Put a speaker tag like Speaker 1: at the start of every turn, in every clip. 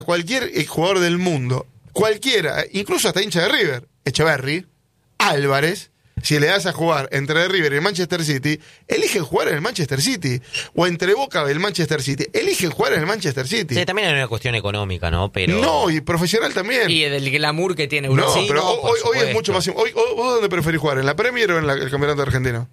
Speaker 1: cualquier jugador del mundo, cualquiera, incluso hasta hincha de River, Echeverri, Álvarez, si le das a jugar entre River y el Manchester City, eligen jugar en el Manchester City. O entre Boca y el Manchester City, eligen jugar en el Manchester City.
Speaker 2: Sí, también hay una cuestión económica, ¿no? Pero...
Speaker 1: No, y profesional también.
Speaker 3: Y del glamour que tiene Europa.
Speaker 1: No,
Speaker 3: Sí,
Speaker 1: pero hoy es
Speaker 3: supuesto.
Speaker 1: mucho más... ¿Vos dónde preferís jugar? ¿En la Premier o en el Campeonato Argentino?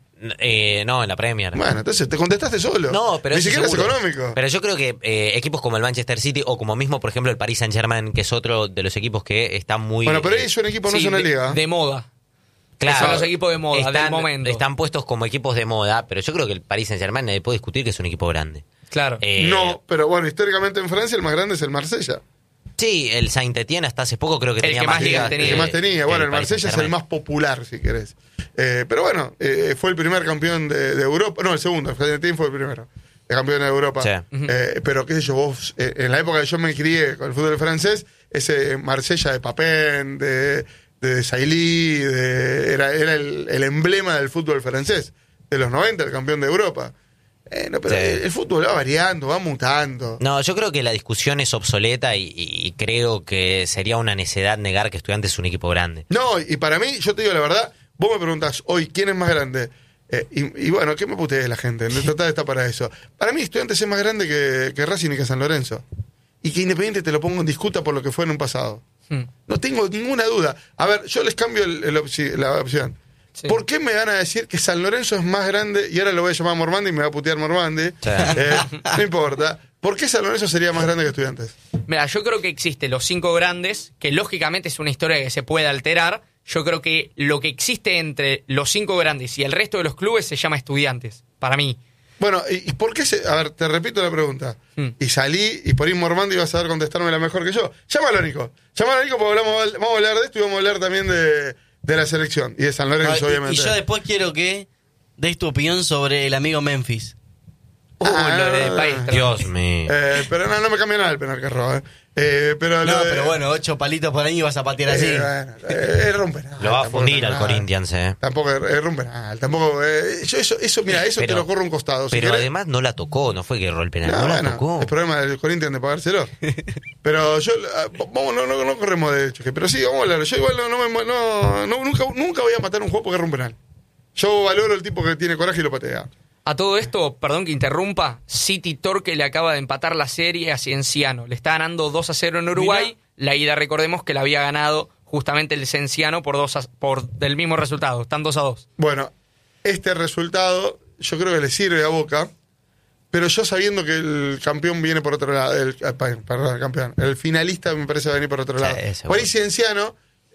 Speaker 2: No, en la Premier.
Speaker 1: Bueno, entonces te contestaste solo.
Speaker 2: No, pero
Speaker 1: ni
Speaker 2: eso
Speaker 1: siquiera
Speaker 2: seguro.
Speaker 1: es económico.
Speaker 2: Pero yo creo que equipos como el Manchester City o como mismo, por ejemplo, el Paris Saint-Germain, que es otro de los equipos que está muy...
Speaker 1: Bueno, pero ahí es un equipo, no
Speaker 3: Sí,
Speaker 1: es una
Speaker 3: de-
Speaker 1: liga.
Speaker 3: De moda.
Speaker 2: Claro,
Speaker 3: Son los equipos de moda, del momento.
Speaker 2: Están puestos como equipos de moda, pero yo creo que el Paris Saint-Germain nadie puede discutir que es un equipo grande.
Speaker 3: Claro.
Speaker 1: No, pero bueno, históricamente en Francia el más grande es el Marsella.
Speaker 2: Sí, el Saint-Étienne hasta hace poco creo que
Speaker 3: El
Speaker 2: tenía
Speaker 3: que más ligas tenía.
Speaker 1: El que más tenía. Bueno, el
Speaker 2: Paris
Speaker 1: Marsella es el
Speaker 2: Saint-Germain.
Speaker 1: más popular, si querés. Pero bueno, fue el primer campeón de Europa. No, el segundo. El Saint-Étienne fue el primero. El campeón de Europa.
Speaker 2: Sí.
Speaker 1: Pero qué sé yo, vos, en la época que yo me crié con el fútbol francés, ese Marsella de Papin, de Sailly, era el emblema del fútbol francés. De los 90, el campeón de Europa. No, pero
Speaker 2: Sí.
Speaker 1: el fútbol va variando, va mutando.
Speaker 2: No, yo creo que la discusión es obsoleta y creo que sería una necedad negar que Estudiantes es un equipo grande.
Speaker 1: No, y para mí, yo te digo la verdad, vos me preguntás hoy quién es más grande. Y bueno, ¿qué me putees la gente? Total está para eso. Para mí, Estudiantes es más grande que Racing y que San Lorenzo. Y que Independiente te lo pongo en disputa por lo que fue en un pasado. No tengo ninguna duda. A ver, yo les cambio la opción.
Speaker 3: Sí.
Speaker 1: ¿Por qué me van a decir que San Lorenzo es más grande? Y ahora lo voy a llamar Mormandi y me va a putear Mormandi.
Speaker 2: Sí.
Speaker 1: No importa. ¿Por qué San Lorenzo sería más grande que Estudiantes?
Speaker 3: Mira, yo creo que existen los 5 grandes, que lógicamente es una historia que se puede alterar. Yo creo que lo que existe entre los 5 grandes y el resto de los clubes se llama Estudiantes, para mí.
Speaker 1: Bueno, ¿y por qué a ver, te repito la pregunta. Y salí, y por ahí Mormandi vas a ver contestarme la mejor que yo. Llámalo, Nico. Llámalo, Nico, porque vamos a hablar de esto y vamos a hablar también de la selección. Y de San Lorenzo, obviamente.
Speaker 4: Y yo después quiero que des tu opinión sobre el amigo Memphis.
Speaker 3: Lo de país.
Speaker 2: Dios mío.
Speaker 1: Pero no me cambia nada el penal que roba. Pero
Speaker 4: No, pero bueno, 8 palitos por ahí y vas a patear así.
Speaker 1: Bueno, rompe nada.
Speaker 2: Lo va a
Speaker 1: Tampoco
Speaker 2: fundir
Speaker 1: rompe
Speaker 2: al
Speaker 1: nada.
Speaker 2: Corinthians,
Speaker 1: Tampoco rompe nada. Tampoco. Eso, mira, eso
Speaker 2: Pero-
Speaker 1: te lo corro a un costado. Si
Speaker 2: Pero
Speaker 1: querés-
Speaker 2: además no la tocó, no fue que erró el penal, no la
Speaker 1: bueno,
Speaker 2: tocó.
Speaker 1: es problema del Corinthians de pagárselo. Pero yo, vamos, no corremos de choque. Pero sí, vamos a hablar. Yo igual nunca voy a matar un juego porque rompe penal. Yo valoro el tipo que tiene coraje y lo patea.
Speaker 3: A todo esto, perdón que interrumpa, City Torque le acaba de empatar la serie a Cienciano. Le está ganando 2-0 en Uruguay. La ida, recordemos que la había ganado justamente el Cienciano por del mismo resultado. Están 2-2.
Speaker 1: Bueno, este resultado yo creo que le sirve a Boca, pero yo sabiendo que el campeón viene por otro lado, el campeón, el finalista me parece va a venir por otro lado.
Speaker 2: seguro.
Speaker 1: Por ahí Cienciano,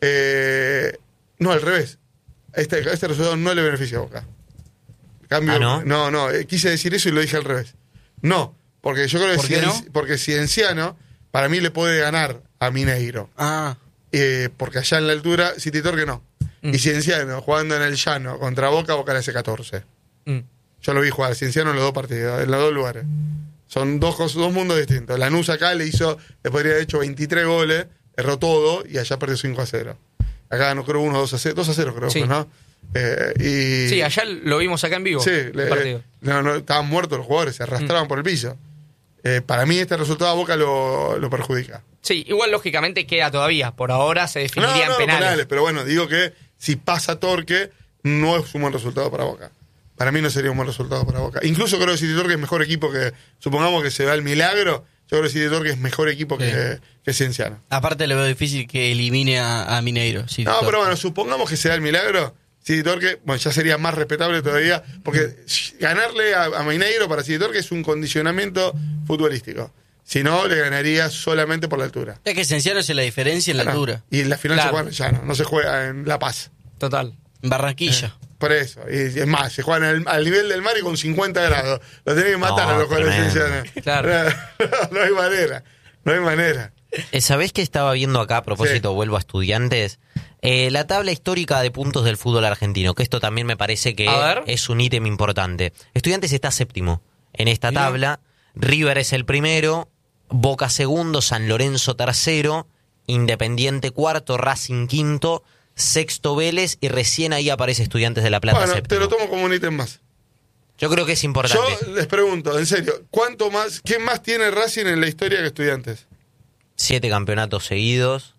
Speaker 1: no, al revés. Este resultado no le beneficia a Boca. Cambio,
Speaker 2: ¿no?
Speaker 1: quise decir eso y lo dije al revés. No, porque yo creo que
Speaker 3: ¿Por qué no?
Speaker 1: porque Cienciano para mí le puede ganar a Mineiro.
Speaker 4: Ah,
Speaker 1: Porque allá en la altura, City Torque no. Y Cienciano jugando en el llano contra Boca le hace 14. Yo lo vi jugar Cienciano en los 2 partidos, en los 2 lugares. Son dos mundos distintos. Lanús acá le podría haber hecho 23 goles, erró todo y allá perdió 5-0. Acá no creo 2-0 creo,
Speaker 3: Sí.
Speaker 1: pues, ¿no?
Speaker 3: Sí, allá lo vimos acá en vivo.
Speaker 1: Sí,
Speaker 3: el partido.
Speaker 1: estaban muertos los jugadores, se arrastraban por el piso. Para mí este resultado a Boca lo perjudica.
Speaker 3: Sí, igual lógicamente queda todavía. Por ahora se definirían penales.
Speaker 1: Pero bueno, digo que si pasa Torque, no es un buen resultado para Boca. Para mí no sería un buen resultado para Boca. Incluso creo que City Torque es mejor equipo que... Supongamos que se da el milagro, yo creo que City Torque es mejor equipo que Cienciano.
Speaker 4: aparte le veo difícil que elimine a Mineiro. Sí,
Speaker 1: No, pero bueno, supongamos que se da el milagro, City Torque, bueno, ya sería más respetable todavía, porque ganarle a Mineiro para City Torque es un condicionamiento futbolístico. Si no, le ganaría solamente por la altura.
Speaker 4: Es que Cienciano hace la diferencia en la altura.
Speaker 1: Y en la final
Speaker 3: Claro.
Speaker 1: se juega en Llano, no se juega en La Paz.
Speaker 3: Total.
Speaker 4: En Barranquilla.
Speaker 1: Por eso, y es más, se juegan al nivel del mar y con 50 grados. Lo tenés que matar
Speaker 2: No,
Speaker 1: a los jugadores
Speaker 2: tremendo.
Speaker 1: ciencianos.
Speaker 3: Claro.
Speaker 1: No hay manera, no hay manera.
Speaker 2: ¿Sabés qué estaba viendo acá? A propósito,
Speaker 1: Sí.
Speaker 2: vuelvo a Estudiantes. La tabla histórica de puntos del fútbol argentino, que esto también me parece que
Speaker 3: A ver.
Speaker 2: es un ítem importante. Estudiantes está séptimo en esta tabla, River es el primero, Boca segundo, San Lorenzo tercero, Independiente cuarto, Racing quinto, sexto Vélez y recién ahí aparece Estudiantes de La Plata
Speaker 1: Bueno,
Speaker 2: séptimo.
Speaker 1: te lo tomo como un ítem más.
Speaker 2: Yo creo que es importante.
Speaker 1: Yo les pregunto, en serio, ¿quién más tiene Racing en la historia que Estudiantes?
Speaker 2: 7 campeonatos seguidos,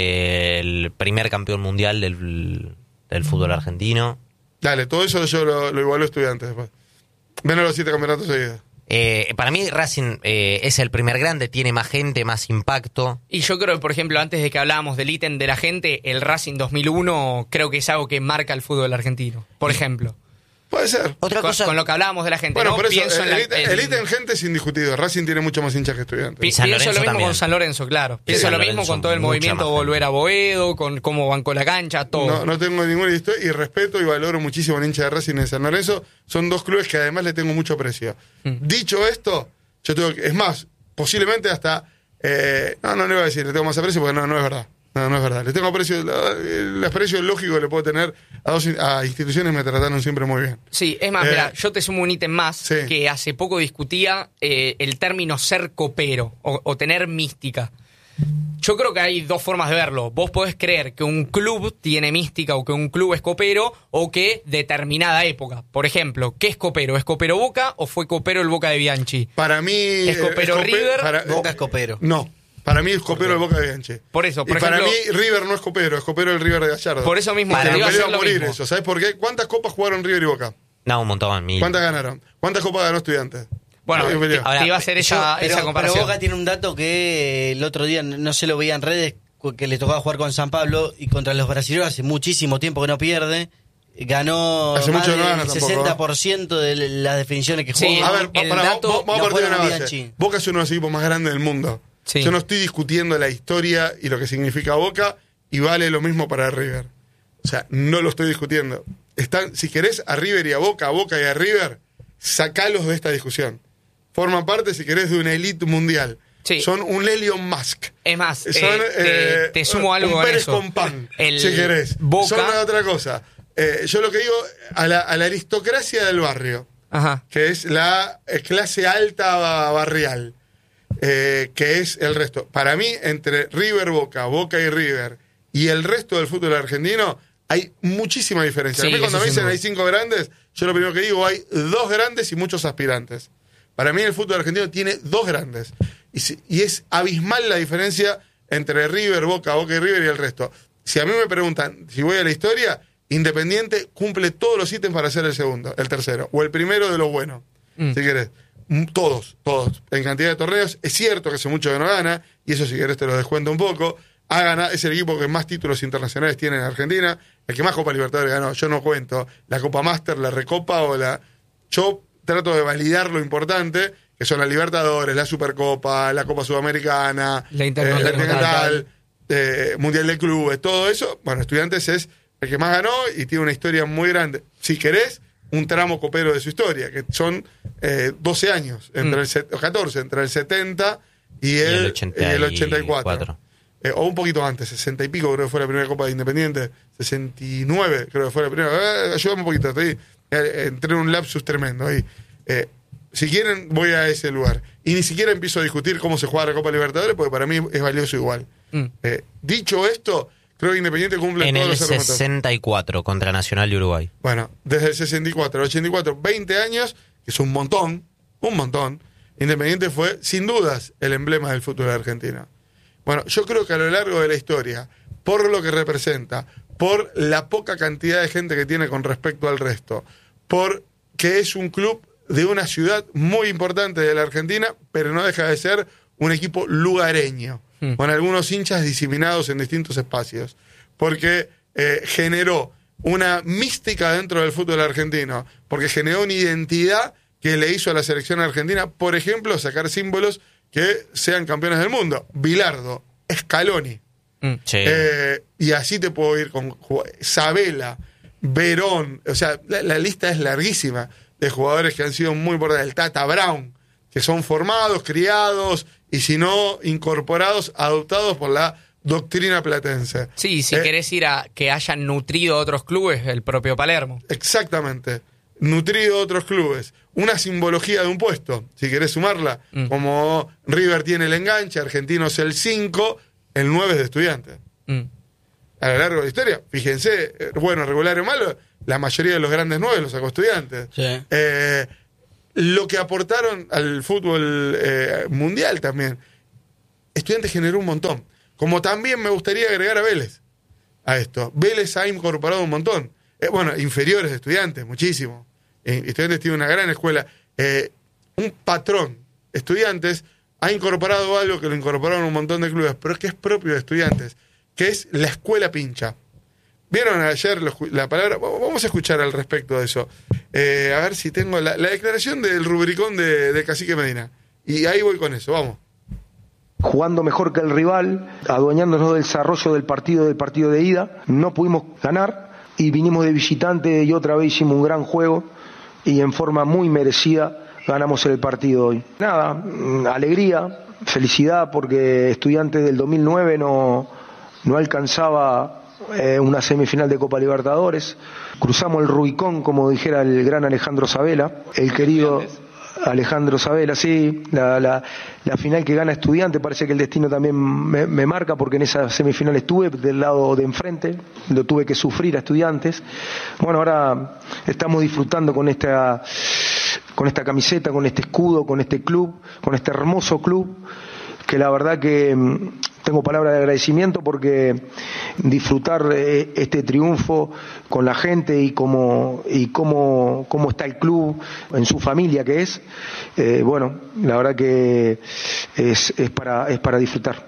Speaker 2: el primer campeón mundial del fútbol argentino.
Speaker 1: Dale, todo eso yo lo igualo a Estudiantes después. Menos los 7 campeonatos seguidos.
Speaker 2: Para mí Racing es el primer grande, tiene más gente, más impacto.
Speaker 3: Y yo creo que, por ejemplo, antes de que hablábamos del ítem de la gente, el Racing 2001 creo que es algo que marca el fútbol argentino, por ejemplo.
Speaker 1: Puede ser.
Speaker 2: Otra cosa,
Speaker 3: Con lo que hablábamos de la gente,
Speaker 1: Bueno,
Speaker 3: ¿no?
Speaker 1: por eso,
Speaker 3: Pienso en
Speaker 1: el ítem gente es indiscutido. Racing tiene mucho más hinchas que Estudiantes.
Speaker 2: Y San
Speaker 3: Pienso
Speaker 2: Lorenzo
Speaker 3: lo mismo
Speaker 2: también.
Speaker 3: con San Lorenzo, claro. Pienso
Speaker 2: San
Speaker 3: lo mismo
Speaker 2: Lorenzo,
Speaker 3: con todo el
Speaker 2: mucha
Speaker 3: movimiento
Speaker 2: más gente.
Speaker 3: Volver a Boedo, con cómo bancó la cancha, todo.
Speaker 1: No tengo ninguna historia y respeto y valoro muchísimo al hincha de Racing y de San Lorenzo. Son dos clubes que además le tengo mucho aprecio. Dicho esto, yo tengo que, es más, posiblemente hasta, no le voy a decir, le tengo más aprecio porque no es verdad. No es verdad. Le tengo aprecio, el aprecio lógico que le puedo tener a instituciones que me trataron siempre muy bien.
Speaker 3: Sí, es más, mira, yo te sumo un ítem más,
Speaker 1: Sí.
Speaker 3: que hace poco discutía el término ser copero o tener mística. Yo creo que hay dos formas de verlo. Vos podés creer que un club tiene mística o que un club es copero o que determinada época. Por ejemplo, ¿qué es copero? ¿Es copero Boca o fue copero el Boca de Bianchi?
Speaker 1: Para mí...
Speaker 3: ¿Es copero River?
Speaker 4: Boca es copero.
Speaker 1: No. Para mí es copero el Boca de Bianchi.
Speaker 3: Por eso, por
Speaker 1: y para
Speaker 3: ejemplo-
Speaker 1: mí River no es copero el River de Gallardo.
Speaker 3: Por eso mismo,
Speaker 1: Que
Speaker 3: te
Speaker 1: lo
Speaker 3: iba a
Speaker 1: peleó
Speaker 3: hacer lo
Speaker 1: morir
Speaker 3: mismo.
Speaker 1: eso. ¿Sabes por qué? ¿Cuántas copas jugaron River y Boca?
Speaker 2: No, un montón, mil.
Speaker 1: ¿Cuántas ganaron? ¿Cuántas copas ganó Estudiantes?
Speaker 3: Bueno,
Speaker 1: Ahí peleó.
Speaker 2: ahora,
Speaker 3: te iba a hacer esa
Speaker 4: Pero
Speaker 3: comparación.
Speaker 4: Boca tiene un dato que el otro día, no se lo veía en redes, que le tocaba jugar con San Pablo y contra los brasileños hace muchísimo tiempo que no pierde. Ganó
Speaker 1: Hace
Speaker 4: más
Speaker 1: mucho no
Speaker 4: del
Speaker 1: gana tampoco,
Speaker 4: 60% de las definiciones que
Speaker 3: Sí,
Speaker 4: juega.
Speaker 1: A ver,
Speaker 3: el
Speaker 1: vamos
Speaker 3: dato-
Speaker 1: a
Speaker 4: no
Speaker 1: partir de
Speaker 4: juega
Speaker 1: una base.
Speaker 4: Bianchi.
Speaker 1: Boca es uno de los equipos más grandes del mundo.
Speaker 3: Sí.
Speaker 1: Yo no estoy discutiendo la historia y lo que significa Boca y vale lo mismo para River. O sea, no lo estoy discutiendo. Si querés a River y a Boca y a River, sacalos de esta discusión. Forman parte, si querés, de una elite mundial.
Speaker 3: Sí.
Speaker 1: Son un Elon Musk.
Speaker 3: Es más,
Speaker 1: Son,
Speaker 3: te sumo algo
Speaker 1: un
Speaker 3: a
Speaker 1: Pérez
Speaker 3: eso.
Speaker 1: con pan,
Speaker 3: El
Speaker 1: si querés.
Speaker 3: Boca-
Speaker 1: Son otra cosa. Yo lo que digo, a la aristocracia del barrio,
Speaker 3: Ajá.
Speaker 1: que es la clase alta barrial, que es el resto. Para mí, entre River, Boca y River, y el resto del fútbol argentino, hay muchísima diferencia.
Speaker 3: Sí,
Speaker 1: a mí cuando
Speaker 3: eso
Speaker 1: me
Speaker 3: sin
Speaker 1: dicen
Speaker 3: duda.
Speaker 1: hay 5 grandes, yo lo primero que digo, hay 2 grandes y muchos aspirantes. Para mí el fútbol argentino tiene 2 grandes. Y es abismal la diferencia entre River, Boca y River y el resto. Si a mí me preguntan, si voy a la historia, Independiente cumple todos los ítems para ser el segundo, el tercero, o el primero de los buenos, si querés. Todos. En cantidad de torneos. Es cierto que hace mucho que no gana, y eso si querés te lo descuento un poco. Ha ganado, es el equipo que más títulos internacionales tiene en Argentina, el que más Copa Libertadores ganó. Yo no cuento la Copa Master, la Recopa o la... Yo trato de validar lo importante, que son la Libertadores, la Supercopa, la Copa Sudamericana,
Speaker 3: La Intercontinental.
Speaker 1: Mundial de Clubes, todo eso. Bueno, Estudiantes es el que más ganó y tiene una historia muy grande. Si querés, un tramo copero de su historia, que son 12 años, entre o 14, entre el 70 y el 84. O un poquito antes, 60 y pico creo que fue la primera Copa de Independiente, 69 creo que fue la primera. Ayúdame un poquito, entré en un lapsus tremendo ahí. Si quieren, voy a ese lugar. Y ni siquiera empiezo a discutir cómo se juega la Copa Libertadores, porque para mí es valioso igual. Dicho esto, creo que Independiente cumple
Speaker 2: En
Speaker 1: todos
Speaker 2: el
Speaker 1: los argumentos.
Speaker 2: 64 contra Nacional de Uruguay.
Speaker 1: Bueno, desde el 64 al 84, 20 años, que es un montón. Independiente fue, sin dudas, el emblema del fútbol argentino. Bueno, yo creo que a lo largo de la historia, por lo que representa, por la poca cantidad de gente que tiene con respecto al resto, por que es un club de una ciudad muy importante de la Argentina, pero no deja de ser un equipo lugareño, con algunos hinchas diseminados en distintos espacios, porque generó una mística dentro del fútbol argentino, porque generó una identidad que le hizo a la selección argentina, por ejemplo, sacar símbolos que sean campeones del mundo. Bilardo, Scaloni.
Speaker 2: Sí.
Speaker 1: Y así te puedo ir con Sabela, Verón, o sea, la lista es larguísima de jugadores que han sido muy importantes. El Tata Brown, que son formados, criados y si no, incorporados, adoptados por la doctrina platense.
Speaker 3: Sí, si querés ir a que hayan nutrido a otros clubes, el propio Palermo.
Speaker 1: Exactamente. Nutrido otros clubes. Una simbología de un puesto, si querés sumarla. Como River tiene el enganche, Argentinos el 5, el 9 es de Estudiantes. A lo largo de la historia, fíjense, bueno, regular o malo, la mayoría de los grandes 9 los sacó Estudiantes.
Speaker 4: Sí.
Speaker 1: Lo que aportaron al fútbol mundial también. Estudiantes generó un montón. Como también me gustaría agregar a Vélez a esto. Vélez ha incorporado un montón. Inferiores de Estudiantes, muchísimo. Estudiantes tiene una gran escuela. Un patrón. Estudiantes ha incorporado algo que lo incorporaron un montón de clubes, pero que es propio de Estudiantes, que es la escuela pincha. ¿Vieron ayer la palabra? Vamos a escuchar al respecto de eso. A ver si tengo la declaración del rubricón de Cacique Medina. Y ahí voy con eso, vamos.
Speaker 5: Jugando mejor que el rival, adueñándonos del desarrollo del partido de ida, no pudimos ganar y vinimos de visitante y otra vez hicimos un gran juego y en forma muy merecida ganamos el partido hoy. Nada, alegría, felicidad porque Estudiantes del 2009 no alcanzaba una semifinal de Copa Libertadores. Cruzamos el Rubicón, como dijera el gran Alejandro Sabela, el querido Alejandro Sabela, sí, la final que gana Estudiantes, parece que el destino también me marca, porque en esa semifinal estuve del lado de enfrente, lo tuve que sufrir a Estudiantes. Bueno, ahora estamos disfrutando con esta camiseta, con este escudo, con este club, con este hermoso club, que la verdad que tengo palabras de agradecimiento porque disfrutar este triunfo con la gente y cómo está el club en su familia que es, la verdad que es para disfrutar.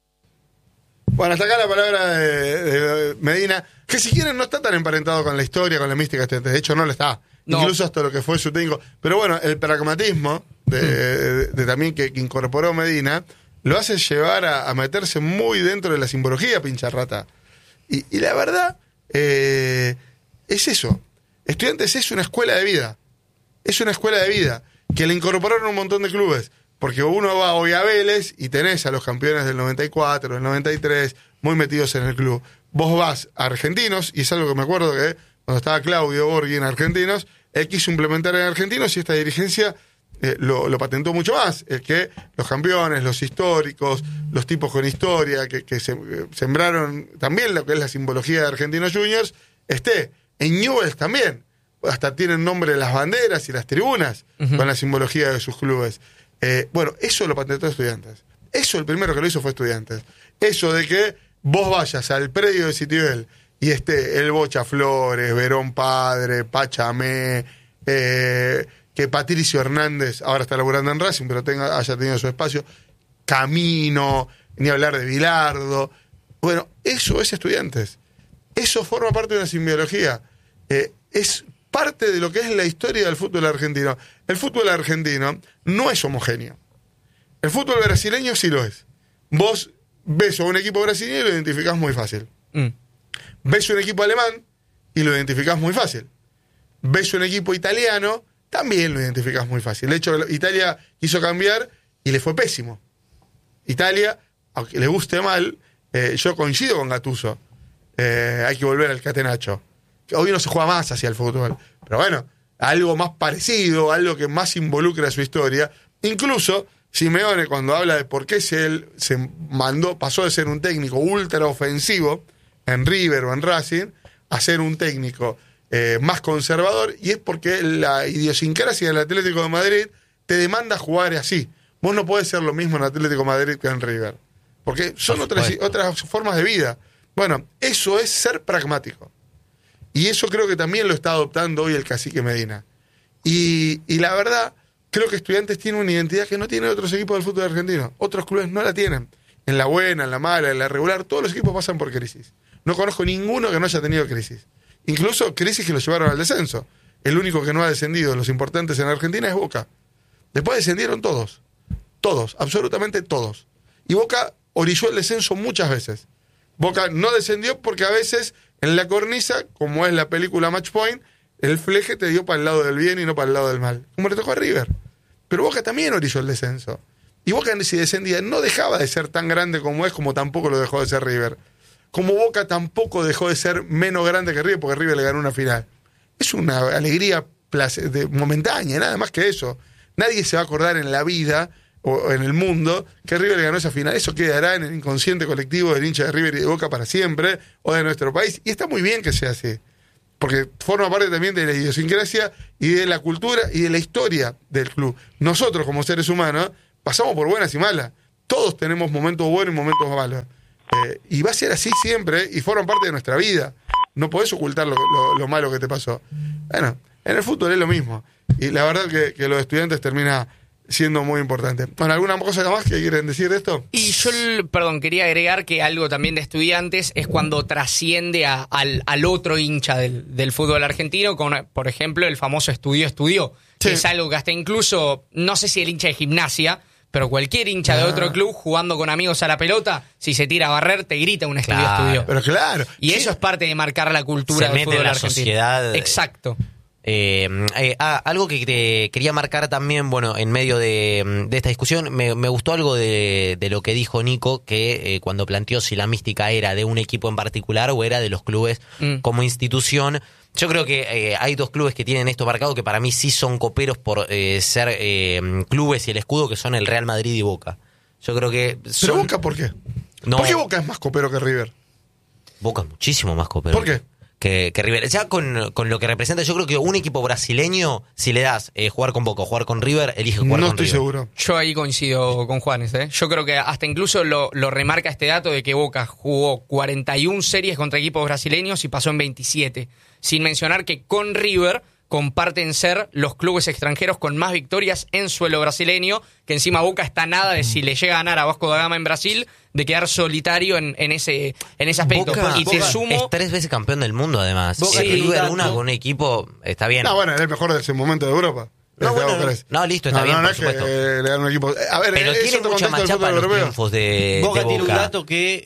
Speaker 1: Bueno, hasta acá la palabra de Medina, que si quieren no está tan emparentado con la historia, con la mística, de hecho no lo está. No. Incluso hasta lo que fue su técnico. Pero bueno, el pragmatismo de también que incorporó Medina lo hace llevar a meterse muy dentro de la simbología Pincharrata. Y la verdad es eso. Estudiantes es una escuela de vida. Es una escuela de vida que le incorporaron un montón de clubes. Porque uno va hoy a Vélez y tenés a los campeones del 94, del 93, muy metidos en el club. Vos vas a Argentinos, y es algo que me acuerdo que cuando estaba Claudio Borghi en Argentinos, él quiso implementar en Argentinos y esta dirigencia lo patentó mucho más. Es que los campeones, los históricos, los tipos con historia, que sembraron también lo que es la simbología de Argentinos Juniors, en Newell's también. Hasta tienen nombre las banderas y las tribunas con la simbología de sus clubes. Eso lo patentó Estudiantes. Eso el primero que lo hizo fue Estudiantes. Eso de que vos vayas al predio de Citibel y esté el Bocha Flores, Verón Padre, Pachamé, que Patricio Hernández ahora está laburando en Racing, pero haya tenido su espacio, Camino, ni hablar de Bilardo. Bueno, eso es Estudiantes. Eso forma parte de una simbiología. Es parte de lo que es la historia del fútbol argentino. El fútbol argentino no es homogéneo. El fútbol brasileño sí lo es. Vos ves a un equipo brasileño y lo identificás muy fácil. Ves un equipo alemán y lo identificás muy fácil. Ves un equipo italiano, también lo identificás muy fácil. De hecho, Italia quiso cambiar y le fue pésimo. Italia, aunque le guste mal, yo coincido con Gattuso. Hay que volver al catenaccio. Hoy no se juega más hacia el fútbol. Pero bueno, algo más parecido, algo que más involucra su historia. Incluso Simeone, cuando habla de por qué pasó de ser un técnico ultra ofensivo en River o en Racing a ser un técnico más conservador, y es porque la idiosincrasia del Atlético de Madrid te demanda jugar así. Vos no podés ser lo mismo en Atlético de Madrid que en River, porque son otras formas de vida. Bueno, eso es ser pragmático. Y eso creo que también lo está adoptando hoy el Cacique Medina. Y la verdad, creo que Estudiantes tiene una identidad que no tienen otros equipos del fútbol argentino. Otros clubes no la tienen. En la buena, en la mala, en la regular, todos los equipos pasan por crisis. No conozco ninguno que no haya tenido crisis. Incluso crisis que los llevaron al descenso. El único que no ha descendido, los importantes en Argentina, es Boca. Después descendieron todos. Todos, absolutamente todos. Y Boca orilló el descenso muchas veces. Boca no descendió porque a veces en la cornisa, como es la película Match Point, el fleje te dio para el lado del bien y no para el lado del mal. Como le tocó a River. Pero Boca también orilló el descenso. Y Boca, si descendía, no dejaba de ser tan grande como es, como tampoco lo dejó de ser River. Como Boca tampoco dejó de ser menos grande que River, porque River le ganó una final. Es una alegría momentánea, nada más que eso. Nadie se va a acordar en la vida o en el mundo que River le ganó esa final. Eso quedará en el inconsciente colectivo del hincha de River y de Boca para siempre, o de nuestro país. Y está muy bien que sea así, porque forma parte también de la idiosincrasia y de la cultura y de la historia del club. Nosotros, como seres humanos, pasamos por buenas y malas. todos tenemos momentos buenos y momentos malos. Y va a ser así siempre y forman parte de nuestra vida. No podés ocultar lo malo que te pasó. Bueno, en el fútbol es lo mismo. Y la verdad que los estudiantes termina siendo muy importante. Bueno, ¿alguna cosa más que quieren decir de esto?
Speaker 3: Y yo, quería agregar que algo también de estudiantes es cuando trasciende al otro hincha del fútbol argentino, con, por ejemplo, el famoso estudió, que
Speaker 1: Sí.
Speaker 3: es algo que hasta incluso, no sé si el hincha de Gimnasia, pero cualquier hincha de otro club jugando con amigos a la pelota, si se tira a barrer, te grita un estudió.
Speaker 1: Pero claro.
Speaker 3: Y
Speaker 1: Sí.
Speaker 3: eso es parte de marcar la cultura
Speaker 2: Se
Speaker 3: del
Speaker 2: mete
Speaker 3: fútbol
Speaker 2: en la
Speaker 3: argentino.
Speaker 2: sociedad.
Speaker 3: Exacto.
Speaker 2: Algo que te quería marcar también, bueno, en medio de esta discusión, me gustó algo de lo que dijo Nico, que cuando planteó si la mística era de un equipo en particular o era de los clubes como institución. Yo creo que hay dos clubes que tienen esto marcado que para mí sí son coperos por ser clubes y el escudo, que son el Real Madrid y Boca. Yo creo que son...
Speaker 1: ¿Pero Boca por qué?
Speaker 2: No,
Speaker 1: ¿Por qué Boca es más copero que River?
Speaker 2: Boca es muchísimo más copero.
Speaker 1: ¿Por qué?
Speaker 2: Que River. Ya con lo que representa, yo creo que un equipo brasileño, si le das jugar con Boca o jugar con River, elige jugar
Speaker 1: No
Speaker 2: con
Speaker 1: estoy
Speaker 2: River.
Speaker 1: seguro.
Speaker 3: Yo ahí coincido con Juanes, ¿eh? Yo creo que hasta incluso lo remarca este dato de que Boca jugó 41 series contra equipos brasileños y pasó en 27. Sin mencionar que con River comparten ser los clubes extranjeros con más victorias en suelo brasileño, que encima Boca está nada de si le llega a ganar a Vasco da Gama en Brasil, de quedar solitario en ese aspecto.
Speaker 2: Boca,
Speaker 3: Y te
Speaker 2: Boca
Speaker 3: sumo...
Speaker 2: es 3 veces campeón del mundo, además.
Speaker 4: Boca
Speaker 2: Sí,
Speaker 4: tiene un
Speaker 2: River
Speaker 4: dato.
Speaker 2: una con un equipo, está bien.
Speaker 1: No, bueno, es el mejor de ese momento de Europa.
Speaker 2: No, bueno,
Speaker 1: Boca es.
Speaker 2: no, listo, está bien,
Speaker 1: no
Speaker 2: por
Speaker 1: es que
Speaker 2: supuesto.
Speaker 1: le dan un equipo. A ver,
Speaker 2: Pero
Speaker 1: es
Speaker 2: tiene
Speaker 1: otro
Speaker 2: mucha
Speaker 1: contexto del
Speaker 2: machapa
Speaker 1: fútbol
Speaker 2: los
Speaker 1: europeo.
Speaker 2: triunfos de
Speaker 4: Boca
Speaker 2: Boca.
Speaker 4: tiene un dato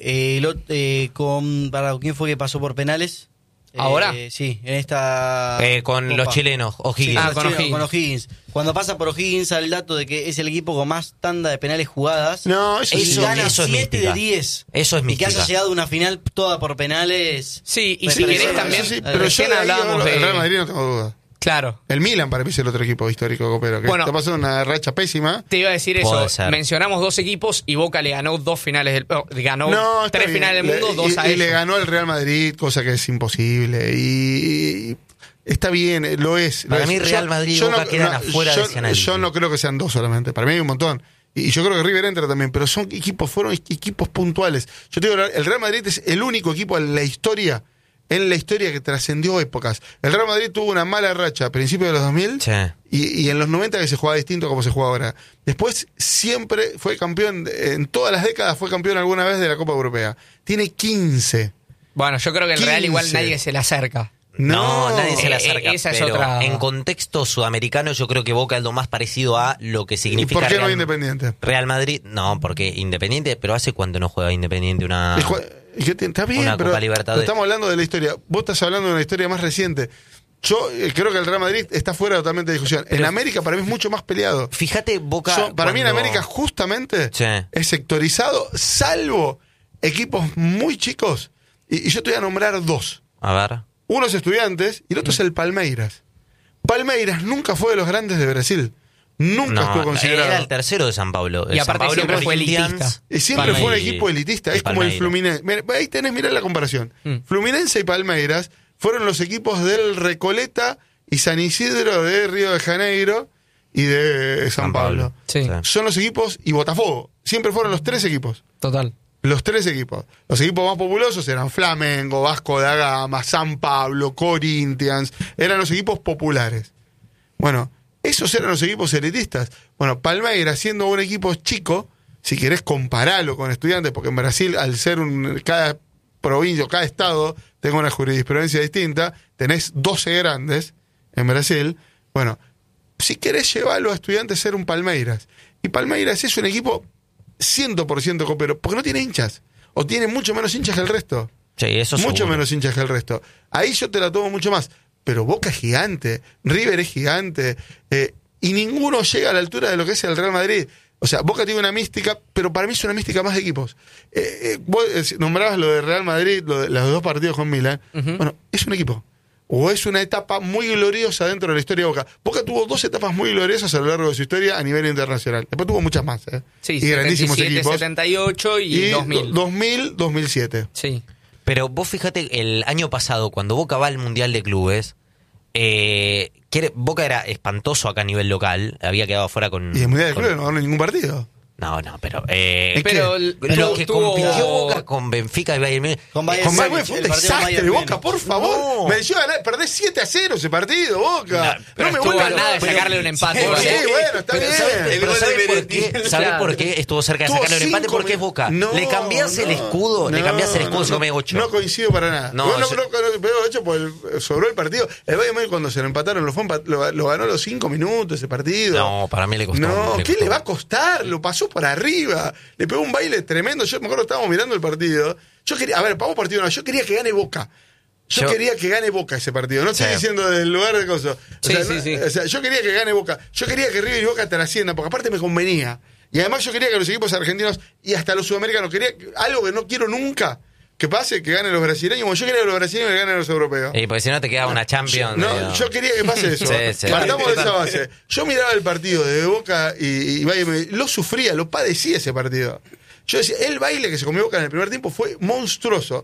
Speaker 4: que ¿quién fue que pasó por penales?
Speaker 3: ¿Ahora?
Speaker 4: Sí, en esta
Speaker 2: Con
Speaker 4: Copa.
Speaker 2: los chilenos, O'Higgins.
Speaker 3: Ah, con O'Higgins.
Speaker 4: Con O'Higgins. Cuando pasa por O'Higgins sale el dato de que es el equipo con más tanda de penales jugadas.
Speaker 1: No,
Speaker 4: y
Speaker 1: eso
Speaker 4: gana
Speaker 2: es
Speaker 4: 7
Speaker 2: mística.
Speaker 4: de 10.
Speaker 2: Eso es
Speaker 4: Y que
Speaker 2: mística.
Speaker 4: haya llegado a una final toda por penales.
Speaker 3: Sí, y
Speaker 4: me
Speaker 3: si
Speaker 4: parece-
Speaker 3: querés también...
Speaker 1: Eso sí, pero yo
Speaker 3: recién
Speaker 1: de ahí
Speaker 3: hablábamos
Speaker 1: el
Speaker 3: de...
Speaker 1: Real Madrid no tengo duda.
Speaker 3: Claro.
Speaker 1: El Milan para mí es el otro equipo histórico copero, que
Speaker 3: Bueno.
Speaker 1: está pasando una racha pésima.
Speaker 3: Te iba a decir
Speaker 2: Puede
Speaker 3: eso.
Speaker 2: ser.
Speaker 3: Mencionamos dos equipos y Boca le ganó 2 finales ganó
Speaker 1: No, está
Speaker 3: 3
Speaker 1: bien.
Speaker 3: finales del mundo, 2 a
Speaker 1: y
Speaker 3: ellos.
Speaker 1: le ganó el Real Madrid, cosa que es imposible. Y está bien, lo es.
Speaker 2: Para
Speaker 1: lo
Speaker 2: mí
Speaker 1: es.
Speaker 2: Real Madrid y Boca quedan afuera de ese análisis.
Speaker 1: Yo no creo que sean dos solamente. Para mí hay un montón. Y yo creo que River entra también, pero fueron equipos puntuales. Yo te digo, el Real Madrid es el único equipo en la historia que trascendió épocas. El Real Madrid tuvo una mala racha a principios de los 2000
Speaker 2: Sí.
Speaker 1: y en los 90 que se jugaba distinto como se juega ahora. Después siempre fue campeón, en todas las décadas fue campeón alguna vez de la Copa Europea. Tiene 15.
Speaker 3: Bueno, yo creo que el Real
Speaker 1: 15.
Speaker 3: igual nadie se le acerca.
Speaker 2: No, nadie se le acerca.
Speaker 3: esa es
Speaker 2: pero
Speaker 3: otra-
Speaker 2: en contexto sudamericano yo creo que Boca es lo más parecido a lo que
Speaker 1: ¿Y
Speaker 2: significa
Speaker 1: por qué no
Speaker 2: Real,
Speaker 1: Independiente?
Speaker 2: Real Madrid. No, porque Independiente, pero ¿hace cuánto no juega Independiente una...
Speaker 1: Está bien,
Speaker 2: Una
Speaker 1: pero
Speaker 2: Copa Libertadores.
Speaker 1: estamos hablando de la historia. Vos estás hablando de una historia más reciente. Yo creo que el Real Madrid está fuera totalmente de discusión. En América para mí es mucho más peleado.
Speaker 2: Fíjate, Boca...
Speaker 1: Para mí en
Speaker 2: cuando-
Speaker 1: América justamente
Speaker 2: Sí.
Speaker 1: es sectorizado, salvo equipos muy chicos. Y yo te voy a nombrar dos.
Speaker 2: A ver...
Speaker 1: Uno es Estudiantes y el otro es el Palmeiras. Palmeiras nunca fue de los grandes de Brasil. Nunca estuvo considerado.
Speaker 2: era el tercero de San Pablo.
Speaker 3: Y
Speaker 2: San
Speaker 3: aparte
Speaker 2: Pablo,
Speaker 3: siempre fue
Speaker 2: Corinthians,
Speaker 3: elitista.
Speaker 1: Y siempre fue un
Speaker 2: Palmeiras.
Speaker 1: equipo elitista.
Speaker 2: Y
Speaker 1: Es como el
Speaker 2: Palmeiras.
Speaker 1: Fluminense. Mira, ahí mirá la comparación.
Speaker 3: Mm.
Speaker 1: Fluminense y Palmeiras fueron los equipos del Recoleta y San Isidro de Río de Janeiro y de San Pablo.
Speaker 3: Sí,
Speaker 1: Son los equipos, y Botafogo. Siempre fueron los 3 equipos.
Speaker 3: total.
Speaker 1: Los 3 equipos. Los equipos más populosos eran Flamengo, Vasco da Gama, San Pablo, Corinthians. Eran los equipos populares. Bueno, esos eran los equipos elitistas. Bueno, Palmeiras, siendo un equipo chico, si querés compararlo con Estudiantes, porque en Brasil, al ser cada provincia, cada estado, tenga una jurisprudencia distinta, tenés 12 grandes en Brasil. Bueno, si querés llevarlo a Estudiantes, ser un Palmeiras. Y Palmeiras es un equipo 100% copero, porque no tiene hinchas. O tiene mucho menos hinchas que el resto.
Speaker 2: Sí, eso
Speaker 1: Mucho
Speaker 2: seguro.
Speaker 1: menos hinchas que el resto. Ahí yo te la tomo mucho más. Pero Boca es gigante, River es gigante, y ninguno llega a la altura de lo que es el Real Madrid. O sea, Boca tiene una mística, pero para mí es una mística más de equipos. Vos nombrabas lo de Real Madrid, lo de los 2 partidos con Milan. Bueno, es un equipo. O es una etapa muy gloriosa dentro de la historia de Boca. Boca tuvo 2 etapas muy gloriosas a lo largo de su historia a nivel internacional. Después tuvo muchas más.
Speaker 3: Sí,
Speaker 1: y grandísimos
Speaker 3: 77,
Speaker 1: equipos.
Speaker 3: 78 y 2000.
Speaker 1: 2000, 2007.
Speaker 3: Sí.
Speaker 2: Pero vos fíjate, el año pasado, cuando Boca va al Mundial de Clubes, Boca era espantoso acá a nivel local, había quedado afuera con...
Speaker 1: Y el Mundial de
Speaker 2: con-
Speaker 1: Clubes no ganó ningún partido.
Speaker 2: No, pero...
Speaker 3: pero
Speaker 2: lo que compitió Boca con Benfica y Bayern Múnich...
Speaker 4: Con Bayern
Speaker 1: Con Bayern
Speaker 4: Múnich,
Speaker 1: fue un
Speaker 4: el partido con
Speaker 1: desastre,
Speaker 4: Bayern
Speaker 1: Boca,
Speaker 4: Múnich.
Speaker 1: por favor.
Speaker 2: No.
Speaker 1: Me decía ganar, perdés 7-0 ese partido, Boca.
Speaker 3: Pero
Speaker 1: me
Speaker 3: estuvo
Speaker 1: vuelvas
Speaker 3: a nada de
Speaker 1: loco.
Speaker 3: sacarle un empate.
Speaker 1: Sí,
Speaker 3: Boca.
Speaker 1: bueno, está bien.
Speaker 2: Pero
Speaker 4: gol
Speaker 2: ¿sabe
Speaker 4: de
Speaker 2: por qué?
Speaker 4: Beretti.
Speaker 2: ¿Sabe
Speaker 3: Claro.
Speaker 2: por qué estuvo cerca de
Speaker 1: Tuvo
Speaker 2: sacarle un empate?
Speaker 1: 5
Speaker 2: Porque es Boca.
Speaker 1: No,
Speaker 2: Le cambiás el escudo, le cambiás el escudo, se come 8.
Speaker 1: No coincido para nada.
Speaker 2: No,
Speaker 1: Bueno,
Speaker 2: yo-
Speaker 1: pero 8 porque sobró el partido. El Bayern Múnich cuando se lo empataron lo ganó a los 5 minutos ese partido.
Speaker 2: No, para mí le costó.
Speaker 1: No, ¿qué
Speaker 2: costó.
Speaker 1: le va a costar? Lo pasó por arriba. Le pegó un baile tremendo. Yo me acuerdo que estábamos mirando el partido. Yo quería, a ver, pagamos partido no. Yo quería que gane Boca. Yo quería que gane Boca ese partido. No estoy
Speaker 2: Sí.
Speaker 1: diciendo del lugar de cosas.
Speaker 3: Sí.
Speaker 1: O sea, yo quería que gane Boca. Yo quería que River y Boca trasciendan, porque aparte me convenía. Y además yo quería que los equipos argentinos y hasta los sudamericanos, algo que no quiero nunca que pase, que ganen los brasileños. Como yo quería que los brasileños le ganen a los europeos.
Speaker 2: Porque si no te queda una Champions.
Speaker 1: No, yo quería que pase eso.
Speaker 2: Sí.
Speaker 1: Partamos de esa base. Yo miraba el partido de Boca y Bayern Múnich, lo sufría, lo padecía ese partido. Yo decía, el baile que se comió Boca en el primer tiempo fue monstruoso.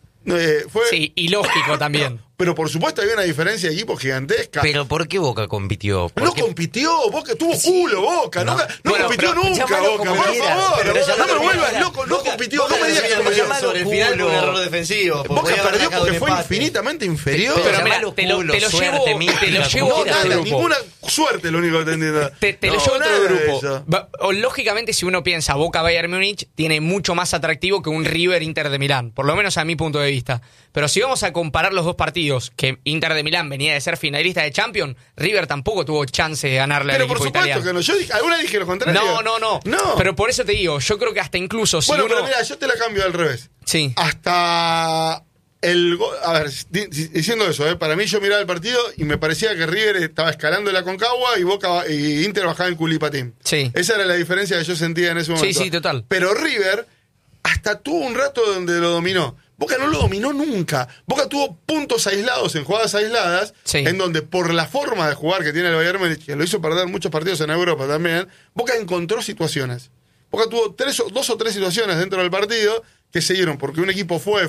Speaker 1: Fue,
Speaker 3: Sí, y lógico también.
Speaker 1: Pero por supuesto había una diferencia de equipos gigantesca.
Speaker 2: Pero ¿por qué Boca compitió?
Speaker 1: No
Speaker 2: Porque-
Speaker 1: compitió, Boca tuvo culo, Boca.
Speaker 2: No.
Speaker 1: No
Speaker 3: Bueno,
Speaker 1: compitió
Speaker 3: pero
Speaker 1: nunca,
Speaker 2: llámalo
Speaker 1: Boca,
Speaker 2: como
Speaker 1: por
Speaker 2: quieras,
Speaker 1: favor.
Speaker 2: pero
Speaker 1: No
Speaker 2: llámalo
Speaker 1: me
Speaker 2: como
Speaker 1: vuelvas
Speaker 2: quieras.
Speaker 1: loco, no compitió.
Speaker 4: Boca
Speaker 1: No me digas que compitió.
Speaker 2: llamalo
Speaker 4: sobre el final
Speaker 2: culo.
Speaker 4: un error defensivo. porque
Speaker 1: Boca
Speaker 4: podía haber
Speaker 1: perdió
Speaker 4: sacado
Speaker 1: porque
Speaker 4: un
Speaker 1: fue
Speaker 4: empate.
Speaker 1: infinitamente inferior.
Speaker 3: Pero mira,
Speaker 2: llamalo
Speaker 3: te lo
Speaker 2: culo,
Speaker 3: llevo-
Speaker 2: suerte,
Speaker 3: te
Speaker 2: mística,
Speaker 3: lo llevo
Speaker 2: como
Speaker 3: a
Speaker 2: quieras.
Speaker 3: otro
Speaker 1: nada,
Speaker 3: grupo.
Speaker 1: ninguna suerte lo único que entendí.
Speaker 3: Te lo
Speaker 1: No,
Speaker 3: llevo a
Speaker 1: nada
Speaker 3: otro
Speaker 1: de
Speaker 3: grupo.
Speaker 1: eso.
Speaker 3: Lógicamente, si uno piensa Boca Bayern Múnich, tiene mucho más atractivo que un River Inter de Milán, por lo menos a mi punto de vista. Pero si vamos a comparar los dos partidos, que Inter de Milán venía de ser finalista de Champions, River tampoco tuvo chance de ganarle
Speaker 1: Pero
Speaker 3: al
Speaker 1: por
Speaker 3: equipo
Speaker 1: supuesto
Speaker 3: italiano.
Speaker 1: que no. Yo dije, alguna dije lo contrario.
Speaker 3: No. Pero por eso te digo, yo creo que hasta incluso si
Speaker 1: Bueno,
Speaker 3: uno...
Speaker 1: pero mira, yo te la cambio al revés.
Speaker 3: Sí.
Speaker 1: Hasta el gol. A ver, diciendo eso, para mí yo miraba el partido y me parecía que River estaba escalando la Concagua y Boca y Inter bajaba en Culipatín.
Speaker 3: Sí.
Speaker 1: Esa era la diferencia que yo sentía en ese momento.
Speaker 3: Sí, total.
Speaker 1: Pero River hasta tuvo un rato donde lo dominó. Boca no lo dominó nunca. Boca tuvo puntos aislados en jugadas aisladas,
Speaker 3: Sí.
Speaker 1: en donde por la forma de jugar que tiene el Bayern Múnich, que lo hizo perder muchos partidos en Europa también, Boca encontró situaciones. Boca tuvo 2 o 3 situaciones dentro del partido que se dieron, porque un equipo fue.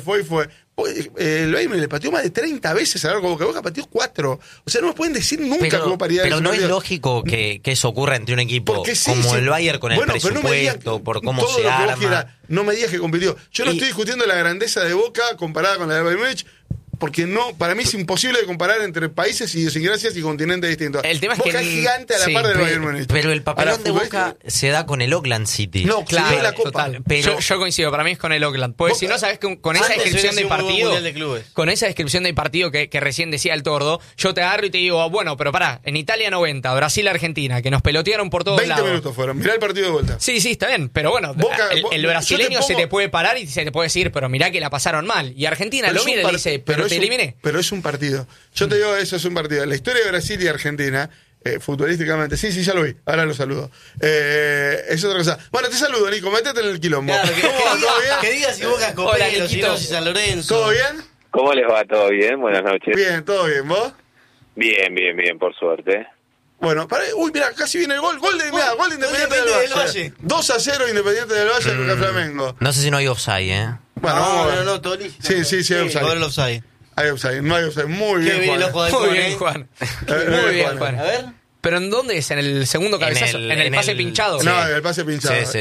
Speaker 1: El Bayern Múnich le pateó más de 30 veces a largo Boca. Boca pateó 4. O sea, no me pueden decir nunca cómo paría
Speaker 2: pero
Speaker 1: ese
Speaker 2: no es
Speaker 1: partido.
Speaker 2: lógico que eso ocurra entre un equipo
Speaker 1: Porque sí,
Speaker 2: como
Speaker 1: sí.
Speaker 2: el Bayern con el
Speaker 1: Bueno, pero no me digas
Speaker 2: presupuesto, por cómo
Speaker 1: todo
Speaker 2: se
Speaker 1: lo que vos
Speaker 2: arma.
Speaker 1: quieras. No me digas que compitió. Yo no
Speaker 2: Y-
Speaker 1: estoy discutiendo la grandeza de Boca comparada con la de Bayern Múnich, porque no, para mí es imposible de comparar entre países y idiosincrasias y continentes distintos.
Speaker 3: El tema es
Speaker 1: Boca
Speaker 3: que-
Speaker 1: es gigante a la
Speaker 3: sí,
Speaker 1: par del
Speaker 2: Pero,
Speaker 1: Bayern Múnich.
Speaker 2: pero el papelón
Speaker 1: Ahora,
Speaker 2: de Boca se da con el Auckland City.
Speaker 1: No,
Speaker 3: Claro,
Speaker 1: sí, la Copa.
Speaker 3: total.
Speaker 2: Pero-
Speaker 3: yo coincido, para mí es con el Oakland. Porque
Speaker 1: Boca-
Speaker 3: si no, sabes que con esa
Speaker 4: Antes
Speaker 3: descripción
Speaker 4: hubiera
Speaker 3: de
Speaker 4: sido un muy buen
Speaker 3: partido,
Speaker 4: mundial de clubes.
Speaker 3: con esa descripción de partido que recién decía el Tordo, yo te agarro y te digo, bueno, pero pará, en Italia 90, Brasil Argentina, que nos pelotearon por todos
Speaker 1: 20
Speaker 3: lados.
Speaker 1: minutos fueron. Mirá el partido de vuelta.
Speaker 3: Sí, está bien, pero bueno,
Speaker 1: Boca-
Speaker 3: el
Speaker 1: yo
Speaker 3: brasileño
Speaker 1: te
Speaker 3: se
Speaker 1: pongo-
Speaker 3: te puede parar y se te puede decir, pero mirá que la pasaron mal. Y Argentina
Speaker 1: Pero
Speaker 3: lo
Speaker 1: es un
Speaker 3: mira y
Speaker 1: par-
Speaker 3: dice, pero
Speaker 1: es
Speaker 3: te
Speaker 1: un-
Speaker 3: eliminé.
Speaker 1: Pero es un partido. Yo te digo, eso es un partido. La historia de Brasil y Argentina, futbolísticamente, sí, ya lo vi. Ahora lo saludo. Es otra cosa. Bueno, te saludo, Nico. Métete en el quilombo.
Speaker 4: Claro,
Speaker 1: ¿Cómo va? ¿Todo bien?
Speaker 4: que digas si Boca es
Speaker 3: Hola,
Speaker 4: Copelo, si
Speaker 3: Niquito.
Speaker 4: no, si San Lorenzo.
Speaker 1: ¿Todo bien?
Speaker 6: ¿Cómo les va? ¿Todo bien? Buenas noches.
Speaker 1: Bien, todo bien. ¿Vos?
Speaker 6: Bien, por suerte.
Speaker 1: Bueno, uy, mira, casi viene el gol. Gol de Independiente del Valle. 2-0 Independiente del Valle contra Flamengo.
Speaker 2: No sé si no hay offside, ¿eh?
Speaker 1: Bueno, vamos a ver.
Speaker 4: no, todo listo.
Speaker 1: Sí, hay offside.
Speaker 4: A ver el offside.
Speaker 1: Hay offside, no hay offside. Muy
Speaker 4: Qué
Speaker 1: bien,
Speaker 4: bien el
Speaker 1: Juan.
Speaker 4: ojo de
Speaker 3: Muy
Speaker 4: Juan,
Speaker 3: bien,
Speaker 4: ¿eh?
Speaker 3: Juan.
Speaker 1: Muy
Speaker 3: Muy bien,
Speaker 1: bien,
Speaker 3: Juan.
Speaker 4: A ver.
Speaker 3: ¿Pero en dónde es? ¿En el segundo cabezazo? ¿En el pase pinchado?
Speaker 1: No, el pase pinchado.
Speaker 2: Sí.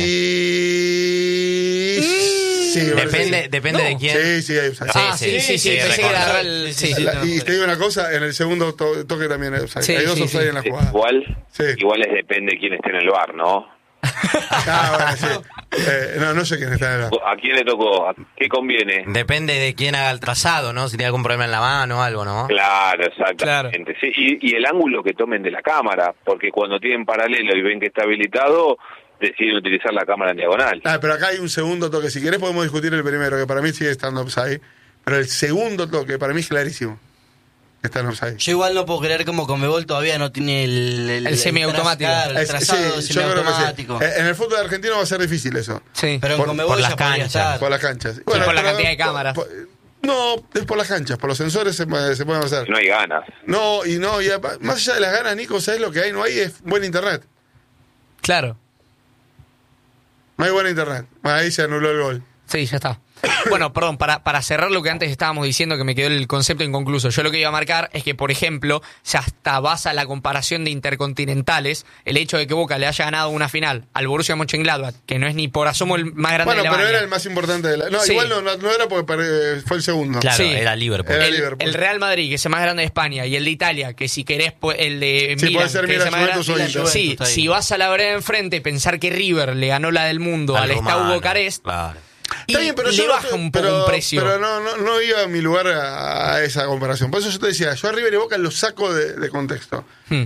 Speaker 1: Sí, me parece que
Speaker 2: Depende
Speaker 3: No.
Speaker 2: de quién.
Speaker 1: Sí, hay offside.
Speaker 3: Ah, sí, pensé que
Speaker 2: recuerdo.
Speaker 3: era agarrar el... Sí.
Speaker 1: Y te digo una cosa, en el segundo toque también hay offside.
Speaker 3: Sí,
Speaker 1: Hay 2
Speaker 3: sí,
Speaker 1: offside
Speaker 3: sí.
Speaker 1: en la jugada.
Speaker 6: Igual,
Speaker 1: Sí.
Speaker 6: igual les depende quién esté en el bar, ¿no?
Speaker 1: Ah, bueno, sí. No sé quién está en el bar.
Speaker 6: ¿A quién le tocó? ¿A qué conviene?
Speaker 2: Depende de quién haga el trazado, ¿no? Si tiene algún problema en la mano o algo, ¿no?
Speaker 6: Claro, exactamente. Sí, y el ángulo que tomen de la cámara, porque cuando tienen paralelo y ven que está habilitado, deciden utilizar la cámara en diagonal.
Speaker 1: Ah, pero acá hay un segundo toque. Si querés podemos discutir el primero, que para mí sigue estando offside. Pero el segundo toque, para mí es clarísimo. Está en offside.
Speaker 4: Yo igual no puedo creer como Conmebol todavía no tiene el
Speaker 3: semiautomático.
Speaker 4: Claro, el trazado
Speaker 1: sí, yo creo que sí.
Speaker 4: semiautomático.
Speaker 1: En el fútbol argentino va a ser difícil eso.
Speaker 3: Sí.
Speaker 4: Pero en
Speaker 1: por
Speaker 4: Conmebol
Speaker 2: las
Speaker 4: ya podría
Speaker 2: canchas.
Speaker 4: estar.
Speaker 1: Por las canchas.
Speaker 3: por la
Speaker 1: pero-
Speaker 3: cantidad de cámaras.
Speaker 1: No, es por las canchas, por los sensores se pueden hacer.
Speaker 6: No hay ganas.
Speaker 1: No, y más allá de las ganas, Nico, ¿sabes lo que hay? No hay es buen internet.
Speaker 3: Claro.
Speaker 1: No hay buen internet. Ahí se anuló el gol.
Speaker 3: Sí, ya está. Bueno, perdón, para cerrar lo que antes estábamos diciendo, que me quedó el concepto inconcluso, yo lo que iba a marcar es que, por ejemplo, ya hasta basa la comparación de intercontinentales, el hecho de que Boca le haya ganado una final al Borussia Mönchengladbach, que no es ni por asomo el más grande de
Speaker 1: Bueno, pero
Speaker 3: Alemania.
Speaker 1: era el más importante de la... No,
Speaker 3: Sí.
Speaker 1: igual no era porque fue el segundo.
Speaker 2: Claro,
Speaker 3: Sí.
Speaker 2: era Liverpool.
Speaker 1: Era
Speaker 3: El,
Speaker 1: Liverpool.
Speaker 3: el Real Madrid, que es el más grande de España, y el de Italia, que si querés, el de
Speaker 1: Sí,
Speaker 3: Milan,
Speaker 1: puede ser
Speaker 3: que es
Speaker 1: Milan,
Speaker 3: el más
Speaker 1: Juventus o
Speaker 3: grande.
Speaker 1: Inter.
Speaker 3: Sí,
Speaker 4: Juventus,
Speaker 3: si vas a la vereda de enfrente, pensar que River le ganó la del mundo al Steaua
Speaker 2: rumano,
Speaker 3: Bucarest,
Speaker 2: Claro.
Speaker 3: y
Speaker 1: Está bien, pero
Speaker 3: le
Speaker 1: yo no
Speaker 3: baja
Speaker 1: estoy-
Speaker 3: un poco
Speaker 1: pero-
Speaker 3: un precio.
Speaker 1: Pero no iba a mi lugar a esa comparación. Por eso yo te decía, yo a River y Boca los saco de contexto.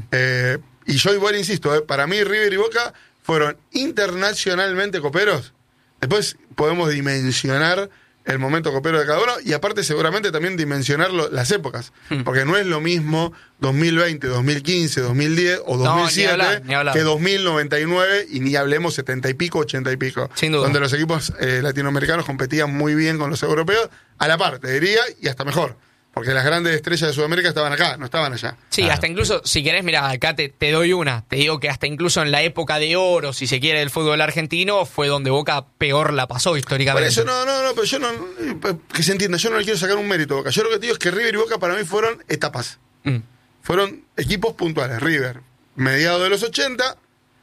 Speaker 1: Y yo igual insisto, para mí River y Boca fueron internacionalmente coperos. Después podemos dimensionar el momento copero de cada uno y aparte seguramente también dimensionar las épocas. Porque no es lo mismo 2020, 2015, 2010 o
Speaker 3: No,
Speaker 1: 2007
Speaker 3: ni hablar.
Speaker 1: que 2099 y ni hablemos 70 y pico, 80 y pico.
Speaker 3: Sin duda.
Speaker 1: Donde los equipos latinoamericanos competían muy bien con los europeos, a la par, te diría, y hasta mejor. Porque las grandes estrellas de Sudamérica estaban acá, no estaban allá.
Speaker 3: Sí,
Speaker 2: Claro.
Speaker 3: hasta incluso, si querés, mira, acá te doy una. Te digo que hasta incluso en la época de oro, si se quiere, del fútbol argentino, fue donde Boca peor la pasó
Speaker 1: Por
Speaker 3: históricamente.
Speaker 1: eso pero yo no, que se entienda, yo no le quiero sacar un mérito a Boca. Yo lo que te digo es que River y Boca para mí fueron etapas.
Speaker 3: Mm.
Speaker 1: Fueron equipos puntuales. River, mediados de los 80,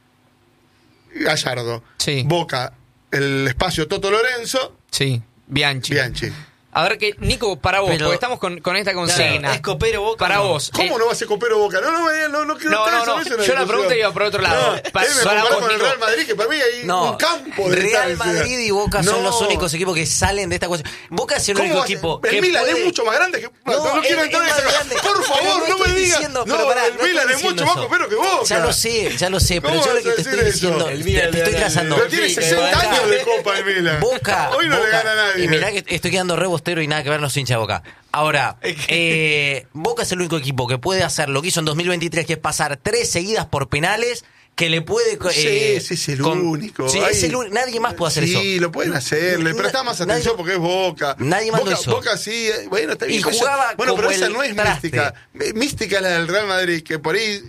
Speaker 1: Gallardo.
Speaker 3: Sí.
Speaker 1: Boca, el espacio Toto Lorenzo,
Speaker 3: Sí, Bianchi.
Speaker 1: Bianchi.
Speaker 3: A ver, que Nico, para vos,
Speaker 2: Pero-
Speaker 3: porque estamos con esta consigna.
Speaker 4: Claro, ¿es copero Boca
Speaker 3: Para
Speaker 4: o no?
Speaker 3: vos.
Speaker 1: ¿Cómo no va a ser copero Boca? No quiero
Speaker 3: No,
Speaker 1: estar
Speaker 3: no,
Speaker 1: eso
Speaker 3: yo la
Speaker 1: discusión.
Speaker 3: pregunta iba por otro lado.
Speaker 1: No,
Speaker 3: Para
Speaker 1: él me comparó
Speaker 3: vos,
Speaker 1: con el
Speaker 3: Nico.
Speaker 1: Real Madrid, que para mí hay
Speaker 2: No,
Speaker 1: un campo de
Speaker 2: Real
Speaker 1: distancia.
Speaker 2: Madrid y Boca son
Speaker 1: No.
Speaker 2: los únicos equipos que salen de esta cuestión. Boca es el
Speaker 1: ¿Cómo
Speaker 2: único
Speaker 1: va a ser?
Speaker 2: equipo
Speaker 1: El
Speaker 2: que
Speaker 1: Milan
Speaker 2: puede...
Speaker 1: es mucho más grande que... No, quiero
Speaker 2: es
Speaker 1: entrar en
Speaker 2: más
Speaker 1: esa...
Speaker 2: grande.
Speaker 1: Por
Speaker 2: Pero
Speaker 1: favor,
Speaker 2: no
Speaker 1: no me
Speaker 2: estoy
Speaker 1: digas.
Speaker 2: diciendo-
Speaker 1: No,
Speaker 2: pero pará,
Speaker 1: el
Speaker 2: no estoy
Speaker 1: Milan es
Speaker 2: diciendo
Speaker 1: mucho más
Speaker 2: eso.
Speaker 1: copero que Boca.
Speaker 2: Ya lo sé, pero
Speaker 1: ¿Cómo
Speaker 2: yo lo que
Speaker 1: vas a
Speaker 2: te estoy
Speaker 1: decir
Speaker 2: diciendo,
Speaker 1: eso?
Speaker 4: El
Speaker 2: te
Speaker 4: Milan le
Speaker 2: estoy
Speaker 4: gana
Speaker 2: trazando.
Speaker 1: Pero tiene 60 años de Copa el Milan.
Speaker 2: Boca.
Speaker 1: Hoy no le
Speaker 2: Boca.
Speaker 1: gana a nadie.
Speaker 2: Y mirá que estoy quedando rebostero y nada que ver los hinchas de Boca. Ahora, Boca es el único equipo que puede hacer lo que hizo en 2023, que es pasar 3 seguidas por penales, que le puede...
Speaker 1: Sí, es el único.
Speaker 2: Sí, es el único. Nadie más puede hacer eso.
Speaker 1: Sí, lo pueden hacer. Le prestá más
Speaker 2: Nadie-
Speaker 1: atención porque es Boca.
Speaker 2: Nadie más lo
Speaker 1: Boca,
Speaker 2: hizo.
Speaker 1: Boca sí, bueno, está bien.
Speaker 2: Y
Speaker 1: pero
Speaker 2: jugaba
Speaker 1: bueno, pero
Speaker 2: como
Speaker 1: esa
Speaker 2: el
Speaker 1: no es
Speaker 2: traste.
Speaker 1: mística. Mística es la del Real Madrid, que por ahí...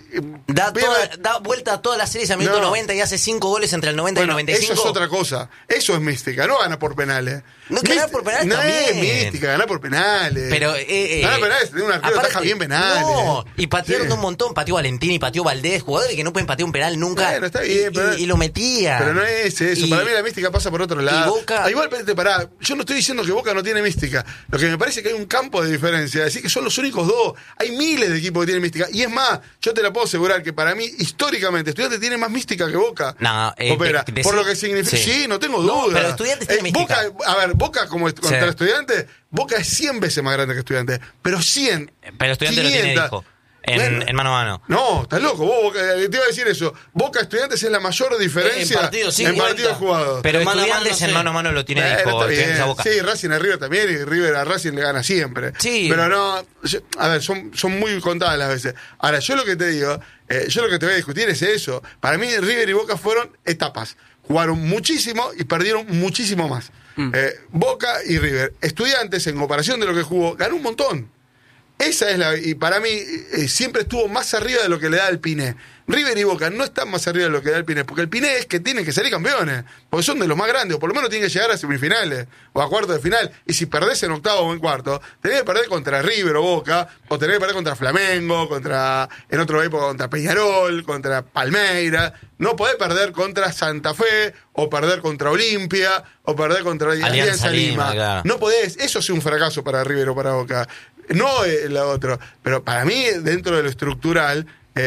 Speaker 2: Da vuelta a todas las series a minuto
Speaker 1: No.
Speaker 2: 90 y hace 5 goles entre el 90 y el
Speaker 1: Bueno,
Speaker 2: 95.
Speaker 1: eso es otra cosa. Eso es mística, no gana por penales.
Speaker 2: No, ganar por penales
Speaker 1: no
Speaker 2: también.
Speaker 1: es mística, ganar por penales.
Speaker 2: Pero,
Speaker 1: ganar penales, tener un arquero que
Speaker 2: aparte,
Speaker 1: taja bien penales.
Speaker 2: No, y patearon
Speaker 1: Sí.
Speaker 2: un montón. Pateó Valentín y pateó Valdés, jugadores que no pueden patear un penal nunca.
Speaker 1: Bueno, está bien, pero-
Speaker 2: y lo metía.
Speaker 1: Pero no es eso.
Speaker 2: Y-
Speaker 1: Para mí la mística pasa por otro lado.
Speaker 2: Boca-
Speaker 1: Igual, pará. Yo no estoy diciendo que Boca no tiene mística. Lo que me parece que hay un campo de diferencia. Decir que son los únicos dos. Hay miles de equipos que tienen mística. Y es más, yo te la puedo asegurar que para mí, históricamente, Estudiantes tiene más mística que Boca.
Speaker 2: No,
Speaker 1: Opera. Por lo que significa. Sí, no tengo duda.
Speaker 2: pero Estudiantes tiene mística.
Speaker 1: Boca, a ver, Boca como contra
Speaker 2: Sí.
Speaker 1: Estudiantes, Boca es 100 veces más grande que Estudiantes. Pero 100.
Speaker 2: Pero Estudiantes lo tiene,
Speaker 1: 500.
Speaker 2: dijo.
Speaker 1: Bueno,
Speaker 2: En mano a mano.
Speaker 1: no, estás loco. Te iba a decir eso. Boca Estudiantes es la mayor diferencia
Speaker 4: En partidos, sí,
Speaker 1: en
Speaker 4: 50.
Speaker 1: partidos jugados.
Speaker 2: Pero
Speaker 4: mano a mano
Speaker 2: Estudiantes
Speaker 4: no sé.
Speaker 2: en mano a mano lo tiene,
Speaker 1: Bueno,
Speaker 2: dijo
Speaker 1: está
Speaker 2: Estudiantes
Speaker 1: bien.
Speaker 2: a Boca.
Speaker 1: Sí, Racing a River también, y River a Racing le gana siempre.
Speaker 2: Sí.
Speaker 1: Pero no, a ver, son muy contadas las veces. Ahora, yo lo que te digo, yo lo que te voy a discutir es eso. Para mí, River y Boca fueron etapas. Jugaron muchísimo y perdieron muchísimo más. Boca y River. Estudiantes, en comparación de lo que jugó, ganó un montón. Esa es la... Y para mí siempre estuvo más arriba de lo que le da el Piné. River y Boca no están más arriba de lo que da el Piné, porque el Piné es que tienen que salir campeones, porque son de los más grandes, o por lo menos tienen que llegar a semifinales, o a cuartos de final, y si perdés en octavo o en cuarto, tenés que perder contra River o Boca, o tenés que perder contra Flamengo, en otra época contra Peñarol, contra Palmeiras, no podés perder contra Santa Fe, o perder contra Olimpia, o perder contra Alianza Lima.
Speaker 2: Claro.
Speaker 1: No podés, eso es un fracaso para River o para Boca. No lo otro, pero para mí, dentro de lo estructural,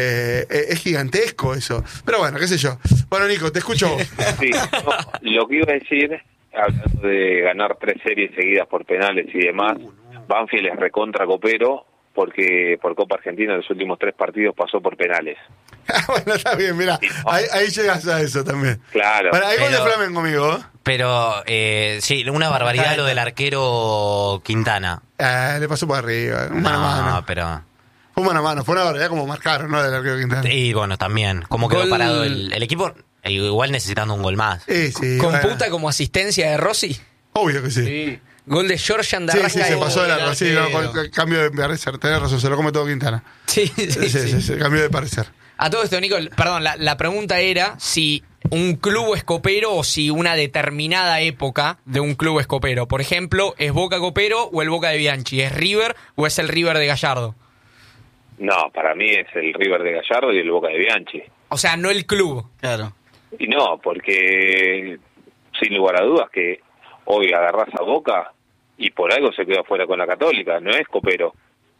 Speaker 1: es gigantesco eso. Pero bueno, qué sé yo. Bueno, Nico, te escucho vos.
Speaker 6: Sí, no, lo que iba a decir, hablando de ganar 3 series seguidas por penales y demás, Banfield es recontra copero porque por Copa Argentina en los últimos 3 partidos pasó por penales.
Speaker 1: Bueno, está bien, mirá. Ahí llegas a eso también.
Speaker 6: Claro.
Speaker 1: Para, hay gol de
Speaker 2: Pero-
Speaker 1: Flamengo, amigo.
Speaker 2: Pero, sí, una barbaridad lo del arquero Quintana.
Speaker 1: Le pasó por arriba. Un mano a
Speaker 2: No,
Speaker 1: mano.
Speaker 2: pero...
Speaker 1: Fue mano a mano. Fue una barbaridad como marcaron, ¿no? Del arquero Quintana.
Speaker 2: Y bueno, también. Cómo quedó
Speaker 3: Gol-
Speaker 2: parado el equipo, igual necesitando un gol más.
Speaker 1: Sí,
Speaker 3: ¿Computa
Speaker 1: bueno.
Speaker 3: como asistencia de Rossi?
Speaker 1: Obvio que sí.
Speaker 3: Gol de Georgian de
Speaker 1: Sí,
Speaker 3: Arrascaeta.
Speaker 1: se pasó de largo. Sí,
Speaker 4: arquero.
Speaker 1: no, con cambio de parecer. Tenés razón, se lo come todo Quintana.
Speaker 3: Sí,
Speaker 1: Sí, cambio de parecer.
Speaker 3: A todo esto, Nico, perdón, la pregunta era si un club es copero o si una determinada época de un club es copero. Por ejemplo, ¿es Boca copero o el Boca de Bianchi? ¿Es River o es el River de Gallardo?
Speaker 6: No, para mí es el River de Gallardo y el Boca de Bianchi.
Speaker 3: O sea, no el club.
Speaker 4: Claro.
Speaker 6: Y no, porque sin lugar a dudas que hoy agarrás a Boca y por algo se quedó fuera con la Católica. No es copero.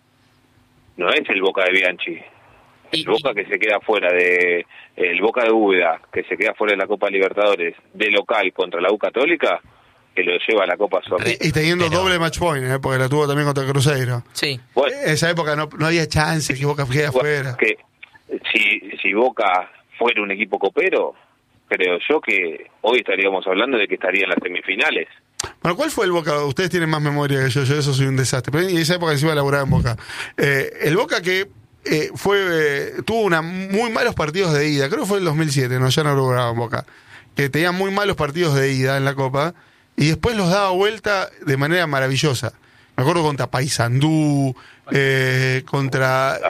Speaker 6: No es el Boca de Bianchi. El Boca que se queda fuera de... El Boca de Úbeda, que se queda fuera de la Copa Libertadores, de local contra la U Católica, que lo lleva a la Copa Sudamericana.
Speaker 1: Y teniendo doble match point, porque la tuvo también contra el Cruzeiro.
Speaker 3: Sí.
Speaker 6: Bueno,
Speaker 1: Esa época no había chance que Boca quede afuera.
Speaker 6: que si Boca fuera un equipo copero, creo yo que hoy estaríamos hablando de que estaría en las semifinales.
Speaker 1: Bueno, ¿cuál fue el Boca? Ustedes tienen más memoria que yo eso soy un desastre. Pero en esa época encima laburaba en Boca. El Boca que tuvo muy malos partidos de ida, creo que fue el 2007, ya no laburaba en Boca, que tenía muy malos partidos de ida en la Copa, y después los daba vuelta de manera maravillosa. Me acuerdo contra Paysandú, contra...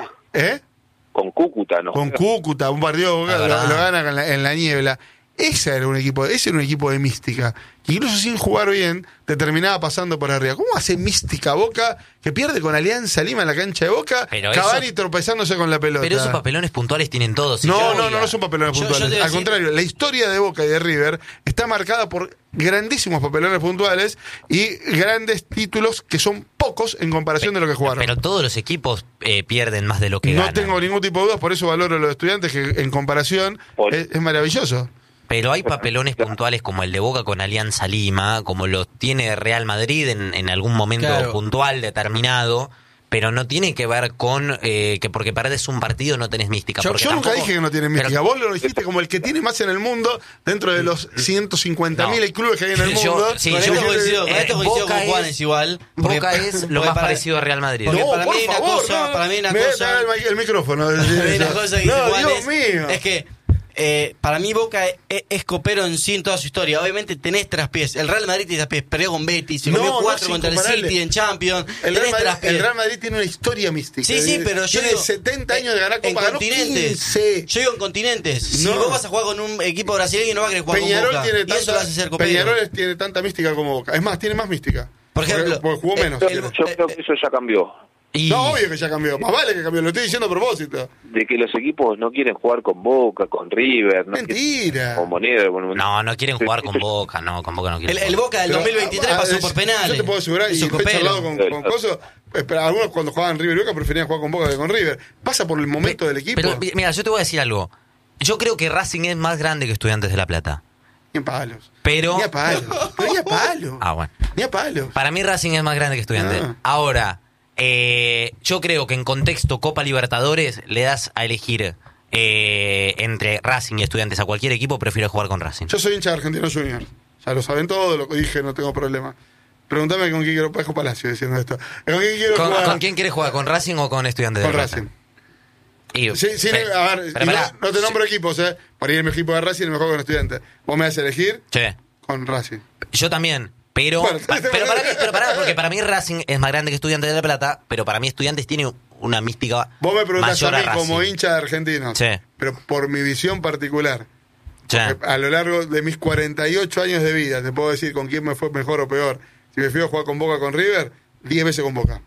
Speaker 6: Con Cúcuta, ¿no?
Speaker 1: Con Cúcuta, un partido de Boca lo gana en la niebla. Ese era un equipo de mística, que incluso sin jugar bien te terminaba pasando por arriba. ¿Cómo hace mística Boca que pierde con Alianza Lima en la cancha de Boca,
Speaker 2: pero
Speaker 1: Cavani tropezándose con la pelota?
Speaker 2: Pero esos papelones puntuales tienen todos.
Speaker 1: No son papelones puntuales. Al contrario, la historia de Boca y de River está marcada por grandísimos papelones puntuales y grandes títulos que son pocos en comparación de lo que jugaron.
Speaker 2: Pero todos los equipos pierden más de lo que ganan.
Speaker 1: No tengo ningún tipo de dudas, por eso valoro a los estudiantes, que en comparación es maravilloso.
Speaker 2: Pero hay papelones puntuales como el de Boca con Alianza Lima, como los tiene Real Madrid en algún momento puntual determinado, pero no tiene que ver con que porque perdés un partido no tenés mística.
Speaker 1: Yo nunca dije que no tiene mística. Vos lo dijiste como el que tiene más en el mundo, dentro de los 150.000 clubes que hay en el mundo.
Speaker 4: Con esto coincido con Juan, es igual.
Speaker 2: Boca es lo más parecido a Real Madrid.
Speaker 1: No,
Speaker 4: para
Speaker 1: por
Speaker 4: mí
Speaker 1: favor,
Speaker 4: para mí una
Speaker 1: me
Speaker 4: cosa...
Speaker 1: el micrófono.
Speaker 4: Para mí una cosa que dice Juan
Speaker 1: Dios mío.
Speaker 4: es que para mí Boca es copero en sí en toda su historia. Obviamente tenés traspiés. El Real Madrid tiene traspiés. Perdió con Betis, se comió 4 contra el City en Champions.
Speaker 1: El Real Madrid tiene una historia mística.
Speaker 4: Sí, pero yo
Speaker 1: tiene
Speaker 4: digo,
Speaker 1: 70 años de ganar Copa,
Speaker 4: en
Speaker 1: ganó
Speaker 4: continentes.
Speaker 1: 15.
Speaker 4: Yo digo en continentes. Si
Speaker 1: No.
Speaker 4: vos vas a jugar con un equipo brasileño, no vas a querer jugar
Speaker 1: Peñarol
Speaker 4: con Boca.
Speaker 1: tiene
Speaker 4: Y eso lo hace ser copero.
Speaker 1: Peñarol tiene tanta mística como Boca. Es más, tiene más mística.
Speaker 4: Por ejemplo,
Speaker 1: porque jugó menos.
Speaker 6: Yo creo que eso ya cambió.
Speaker 1: No, obvio que ya cambió. Más vale que cambió. Lo estoy diciendo a propósito.
Speaker 6: De que los equipos no quieren jugar con Boca, con River. No
Speaker 1: Mentira.
Speaker 6: Con Moneda.
Speaker 2: No quieren jugar con Boca, no, con Boca no quieren
Speaker 4: el Boca del 2023 pasó por penales.
Speaker 1: Yo te puedo asegurar, y he charlado con Coso, pero algunos cuando jugaban River y Boca preferían jugar con Boca que con River. Pasa por el momento del equipo.
Speaker 2: Pero mira, yo te voy a decir algo. Yo creo que Racing es más grande que Estudiantes de La Plata.
Speaker 1: Ni a palos.
Speaker 2: Pero...
Speaker 1: Ni a palos. Ni a palos.
Speaker 2: Bueno.
Speaker 1: Ni a palos.
Speaker 2: Para mí Racing es más grande que Estudiantes. Ahora... yo creo que en contexto Copa Libertadores le das a elegir entre Racing y Estudiantes a cualquier equipo, prefiero jugar con Racing.
Speaker 1: Yo soy hincha de Argentino Junior. Ya lo saben todo, lo que dije, no tengo problema. Pregúntame con quién quiero... Pajo Palacio diciendo esto. ¿Con quién quiero jugar?
Speaker 2: ¿Con quién quieres jugar? ¿Con Racing o con Estudiantes
Speaker 1: con
Speaker 2: de La Plata?
Speaker 1: Racing.
Speaker 2: Y,
Speaker 1: a ver, no te nombro equipos, Para ir a mi equipo de Racing y me juego con Estudiantes. Vos me vas a elegir con Racing.
Speaker 2: Yo también. Pero,
Speaker 1: bueno,
Speaker 2: porque para mí Racing es más grande que Estudiantes de La Plata, pero para mí Estudiantes tiene una mística.
Speaker 1: Vos me preguntás
Speaker 2: mayor
Speaker 1: a mí
Speaker 2: Racing.
Speaker 1: como hincha de Argentinos, pero por mi visión particular, a lo largo de mis 48 años de vida, te puedo decir con quién me fue mejor o peor. Si me fui a jugar con Boca con River, 10 veces con Boca.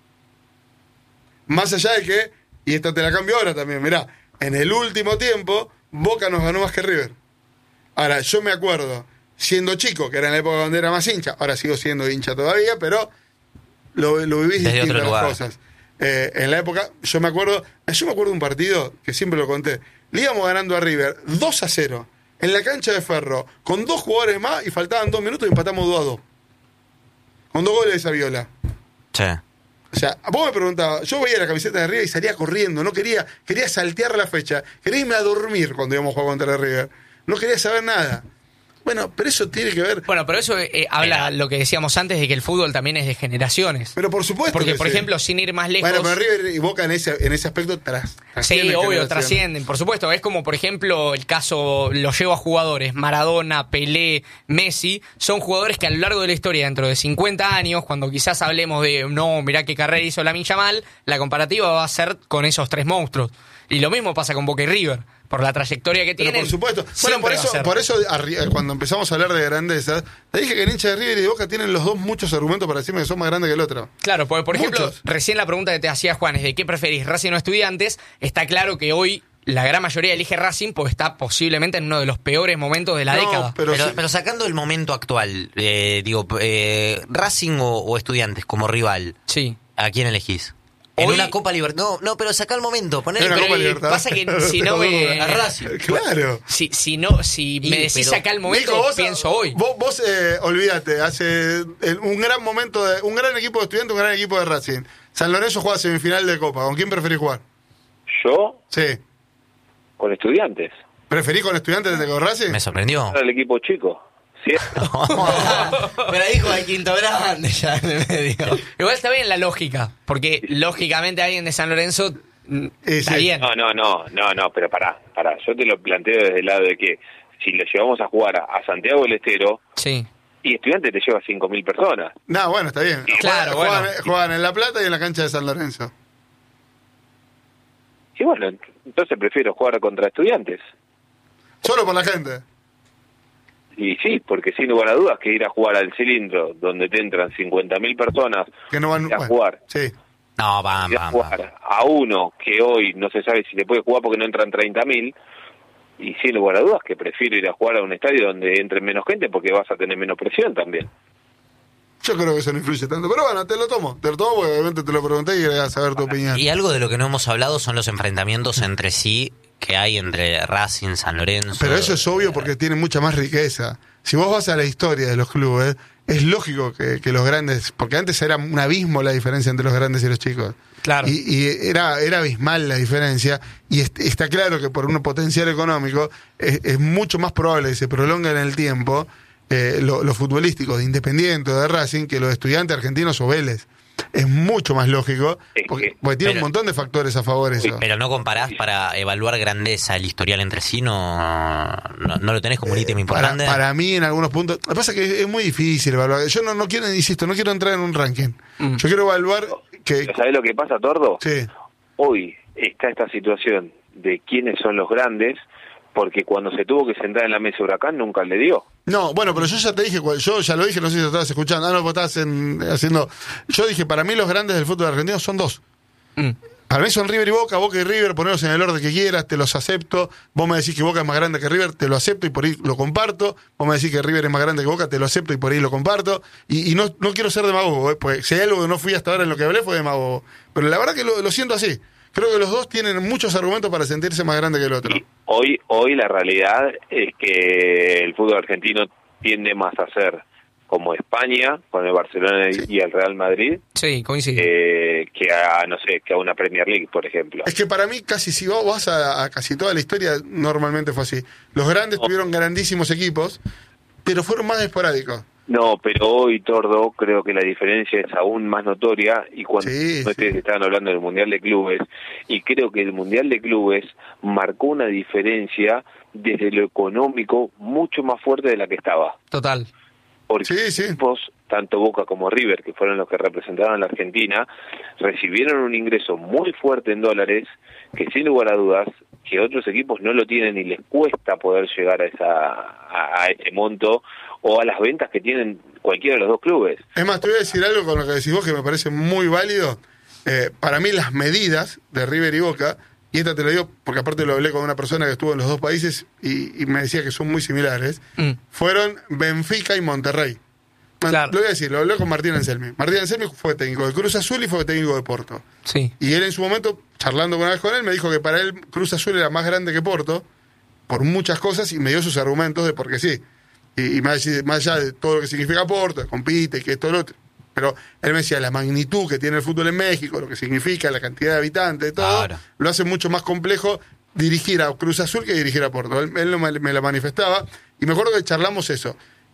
Speaker 1: Más allá de que, y esta te la cambio ahora también, mirá, en el último tiempo, Boca nos ganó más que River. Ahora, yo me acuerdo, siendo chico, que era en la época donde era más hincha, ahora sigo siendo hincha todavía, pero lo vivís
Speaker 2: desde
Speaker 1: distintas
Speaker 2: otro
Speaker 1: las
Speaker 2: lugar.
Speaker 1: cosas. En la época, yo me acuerdo de un partido que siempre lo conté. Le íbamos ganando a River 2-0 en la cancha de Ferro, con 2 jugadores más y faltaban 2 minutos y empatamos 2-2. Con 2 goles de Saviola. O sea, vos me preguntabas, yo veía la camiseta de River y salía corriendo, no quería saltear la fecha, quería irme a dormir cuando íbamos a jugar contra River. No quería saber nada. Bueno, pero eso tiene que ver...
Speaker 3: Bueno, pero eso habla lo que decíamos antes de que el fútbol también es de generaciones.
Speaker 1: Pero por supuesto.
Speaker 3: Porque,
Speaker 1: que
Speaker 3: por
Speaker 1: sí.
Speaker 3: ejemplo, sin ir más lejos...
Speaker 1: Bueno, pero River y Boca en ese aspecto trascienden.
Speaker 3: Sí, obvio, trascienden. Por supuesto, es como, por ejemplo, el caso, lo llevo a jugadores, Maradona, Pelé, Messi, son jugadores que a lo largo de la historia, dentro de 50 años, cuando quizás hablemos de, no, mirá qué carrera hizo Lamine Yamal, la comparativa va a ser con esos 3 monstruos. Y lo mismo pasa con Boca y River, por la trayectoria que
Speaker 1: Pero
Speaker 3: tienen.
Speaker 1: por supuesto. Bueno, por eso cuando empezamos a hablar de grandeza, te dije que el hincha de River y de Boca tienen los dos muchos argumentos para decirme que son más grandes que el otro.
Speaker 3: Claro, porque, por ejemplo,
Speaker 1: Muchos.
Speaker 3: recién la pregunta que te hacía Juan es de qué preferís, Racing o Estudiantes. Está claro que hoy la gran mayoría elige Racing porque está posiblemente en uno de los peores momentos de la década.
Speaker 2: Pero sacando el momento actual, Racing o Estudiantes como rival,
Speaker 3: Sí.
Speaker 2: ¿a quién elegís? En
Speaker 3: Hoy-
Speaker 2: una Copa Libertadores. No, pero saca el momento. Poner
Speaker 1: En una Copa
Speaker 3: Pero
Speaker 1: Libertadores.
Speaker 3: pasa que si no me...
Speaker 4: A Racing.
Speaker 1: Claro.
Speaker 3: Si me decís
Speaker 2: pero-
Speaker 3: acá el momento,
Speaker 1: Nico,
Speaker 3: pienso hoy.
Speaker 1: Vos olvídate, hace un gran momento, un gran equipo de Estudiantes, un gran equipo de Racing. San Lorenzo juega semifinal de Copa. ¿Con quién preferís jugar?
Speaker 6: Yo,
Speaker 1: Sí.
Speaker 6: con Estudiantes.
Speaker 1: ¿Preferís con Estudiantes desde con Racing?
Speaker 2: Me sorprendió.
Speaker 6: Era el equipo chico. ¿Cierto?
Speaker 4: Pero ahí juega el quinto grande ya en el medio.
Speaker 3: Igual está bien la lógica, porque lógicamente alguien de San Lorenzo está
Speaker 1: sí.
Speaker 3: bien.
Speaker 6: No, pero pará. Yo te lo planteo desde el lado de que si lo llevamos a jugar a Santiago del Estero,
Speaker 3: Sí.
Speaker 6: y Estudiantes te lleva 5.000 personas.
Speaker 1: No, bueno, está bien.
Speaker 3: Claro,
Speaker 1: juegan,
Speaker 3: bueno.
Speaker 1: juegan en La Plata y en la cancha de San Lorenzo.
Speaker 6: Y bueno, entonces prefiero jugar contra Estudiantes.
Speaker 1: Solo por la gente.
Speaker 6: Y sí, porque sin lugar a dudas que ir a jugar al Cilindro, donde te entran 50.000 personas,
Speaker 1: Que no van
Speaker 6: ir a
Speaker 1: bueno,
Speaker 6: jugar,
Speaker 1: Sí.
Speaker 2: No, vamos.
Speaker 6: ir a jugar a uno que hoy no se sabe si te puede jugar porque no entran 30.000, y sin lugar a dudas que prefiero ir a jugar a un estadio donde entre menos gente porque vas a tener menos presión también.
Speaker 1: Yo creo que eso no influye tanto. Pero bueno, te lo tomo porque obviamente te lo pregunté y quería saber tu opinión.
Speaker 2: Y algo de lo que no hemos hablado son los enfrentamientos entre sí que hay entre Racing, San Lorenzo.
Speaker 1: Pero eso es obvio porque tiene mucha más riqueza. Si vos vas a la historia de los clubes, es lógico que los grandes, porque antes era un abismo la diferencia entre los grandes y los chicos.
Speaker 3: Claro.
Speaker 1: Y era abismal la diferencia, y está claro que por un potencial económico es mucho más probable que se prolongue en el tiempo los futbolísticos de Independiente o de Racing que los estudiantes argentinos o Vélez. Es mucho más lógico, porque tiene un montón de factores a favor eso.
Speaker 2: Pero no comparás para evaluar grandeza el historial entre sí, no lo tenés como un ítem importante.
Speaker 1: Para mí, en algunos puntos. Lo que pasa es que es muy difícil evaluar. Yo no quiero, insisto, no quiero entrar en un ranking. Yo quiero evaluar que.
Speaker 6: ¿Sabés lo que pasa, Tordo?
Speaker 1: Sí.
Speaker 6: Hoy está esta situación de quiénes son los grandes, porque cuando se tuvo que sentar en la mesa Huracán nunca le dio.
Speaker 1: No, bueno, pero yo ya te dije, yo ya lo dije, no sé si lo estabas escuchando. Ah, no, vos estabas haciendo. Yo dije, para mí los grandes del fútbol argentino son dos. Para mí son River y Boca y River, ponerlos en el orden que quieras, te los acepto. Vos me decís que Boca es más grande que River, te lo acepto y por ahí lo comparto. Vos me decís que River es más grande que Boca, te lo acepto y por ahí lo comparto. Y no quiero ser demagogo, porque si hay algo que no fui hasta ahora en lo que hablé fue demagogo. Pero la verdad que lo siento así. Creo que los dos tienen muchos argumentos para sentirse más grande que el otro.
Speaker 6: Y hoy la realidad es que el fútbol argentino tiende más a ser como España, con el Barcelona y el Real Madrid,
Speaker 3: Sí, coincido.
Speaker 6: que a una Premier League, por ejemplo.
Speaker 1: Es que para mí, casi si vos vas a casi toda la historia, normalmente fue así. Los grandes tuvieron grandísimos equipos, pero fueron más esporádicos.
Speaker 6: No, pero hoy, Tordo, creo que la diferencia es aún más notoria, y cuando
Speaker 1: Sí,
Speaker 6: ustedes estaban hablando del Mundial de Clubes, y creo que el Mundial de Clubes marcó una diferencia desde lo económico mucho más fuerte de la que estaba.
Speaker 3: Total.
Speaker 6: Porque
Speaker 1: Sí.
Speaker 6: equipos, tanto Boca como River, que fueron los que representaban a la Argentina, recibieron un ingreso muy fuerte en dólares, que sin lugar a dudas, que otros equipos no lo tienen y les cuesta poder llegar a ese monto o a las ventas que tienen cualquiera de los dos clubes.
Speaker 1: Es más, te voy a decir algo con lo que decís vos que me parece muy válido. Para mí las medidas de River y Boca, y esta te lo digo porque aparte lo hablé con una persona que estuvo en los dos países y me decía que son muy similares, fueron Benfica y Monterrey.
Speaker 3: Claro.
Speaker 1: Lo voy a decir, lo hablé con Martín Anselmi. Martín Anselmi fue técnico de Cruz Azul y fue técnico de Porto.
Speaker 3: Sí.
Speaker 1: Y él en su momento, charlando una vez con él, me dijo que para él Cruz Azul era más grande que Porto, por muchas cosas, y me dio sus argumentos de por qué sí. Y más allá de todo lo que significa Porto, que compite, que esto, lo otro. Pero él me decía, la magnitud que tiene el fútbol en México, lo que significa, la cantidad de habitantes, todo,
Speaker 2: Claro.
Speaker 1: lo hace mucho más complejo dirigir a Cruz Azul que dirigir a Porto. Él me lo manifestaba, y me acuerdo que charlamos eso.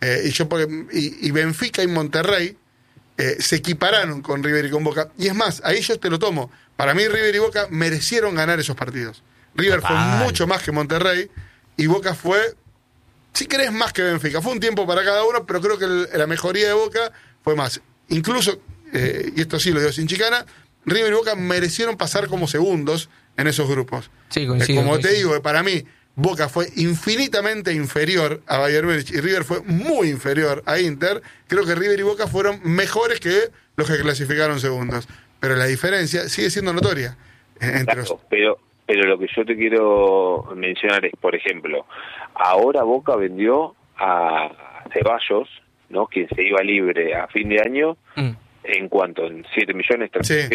Speaker 1: Y Benfica y Monterrey se equipararon con River y con Boca. Y es más, ahí yo te lo tomo. Para mí River y Boca merecieron ganar esos partidos. River fue mucho más que Monterrey y Boca fue, si querés, más que Benfica. Fue un tiempo para cada uno, pero creo que la mejoría de Boca fue más. Incluso, y esto sí lo digo sin chicana, River y Boca merecieron pasar como segundos en esos grupos.
Speaker 3: Sí, coincido.
Speaker 1: Como te digo, para mí, Boca fue infinitamente inferior a Bayern Múnich y River fue muy inferior a Inter. Creo que River y Boca fueron mejores que los que clasificaron segundos. Pero la diferencia sigue siendo notoria entre los...
Speaker 6: Pero lo que yo te quiero mencionar es, por ejemplo, ahora Boca vendió a Ceballos, ¿no? Quien se iba libre a fin de año, ¿en cuánto? ¿En 7 millones?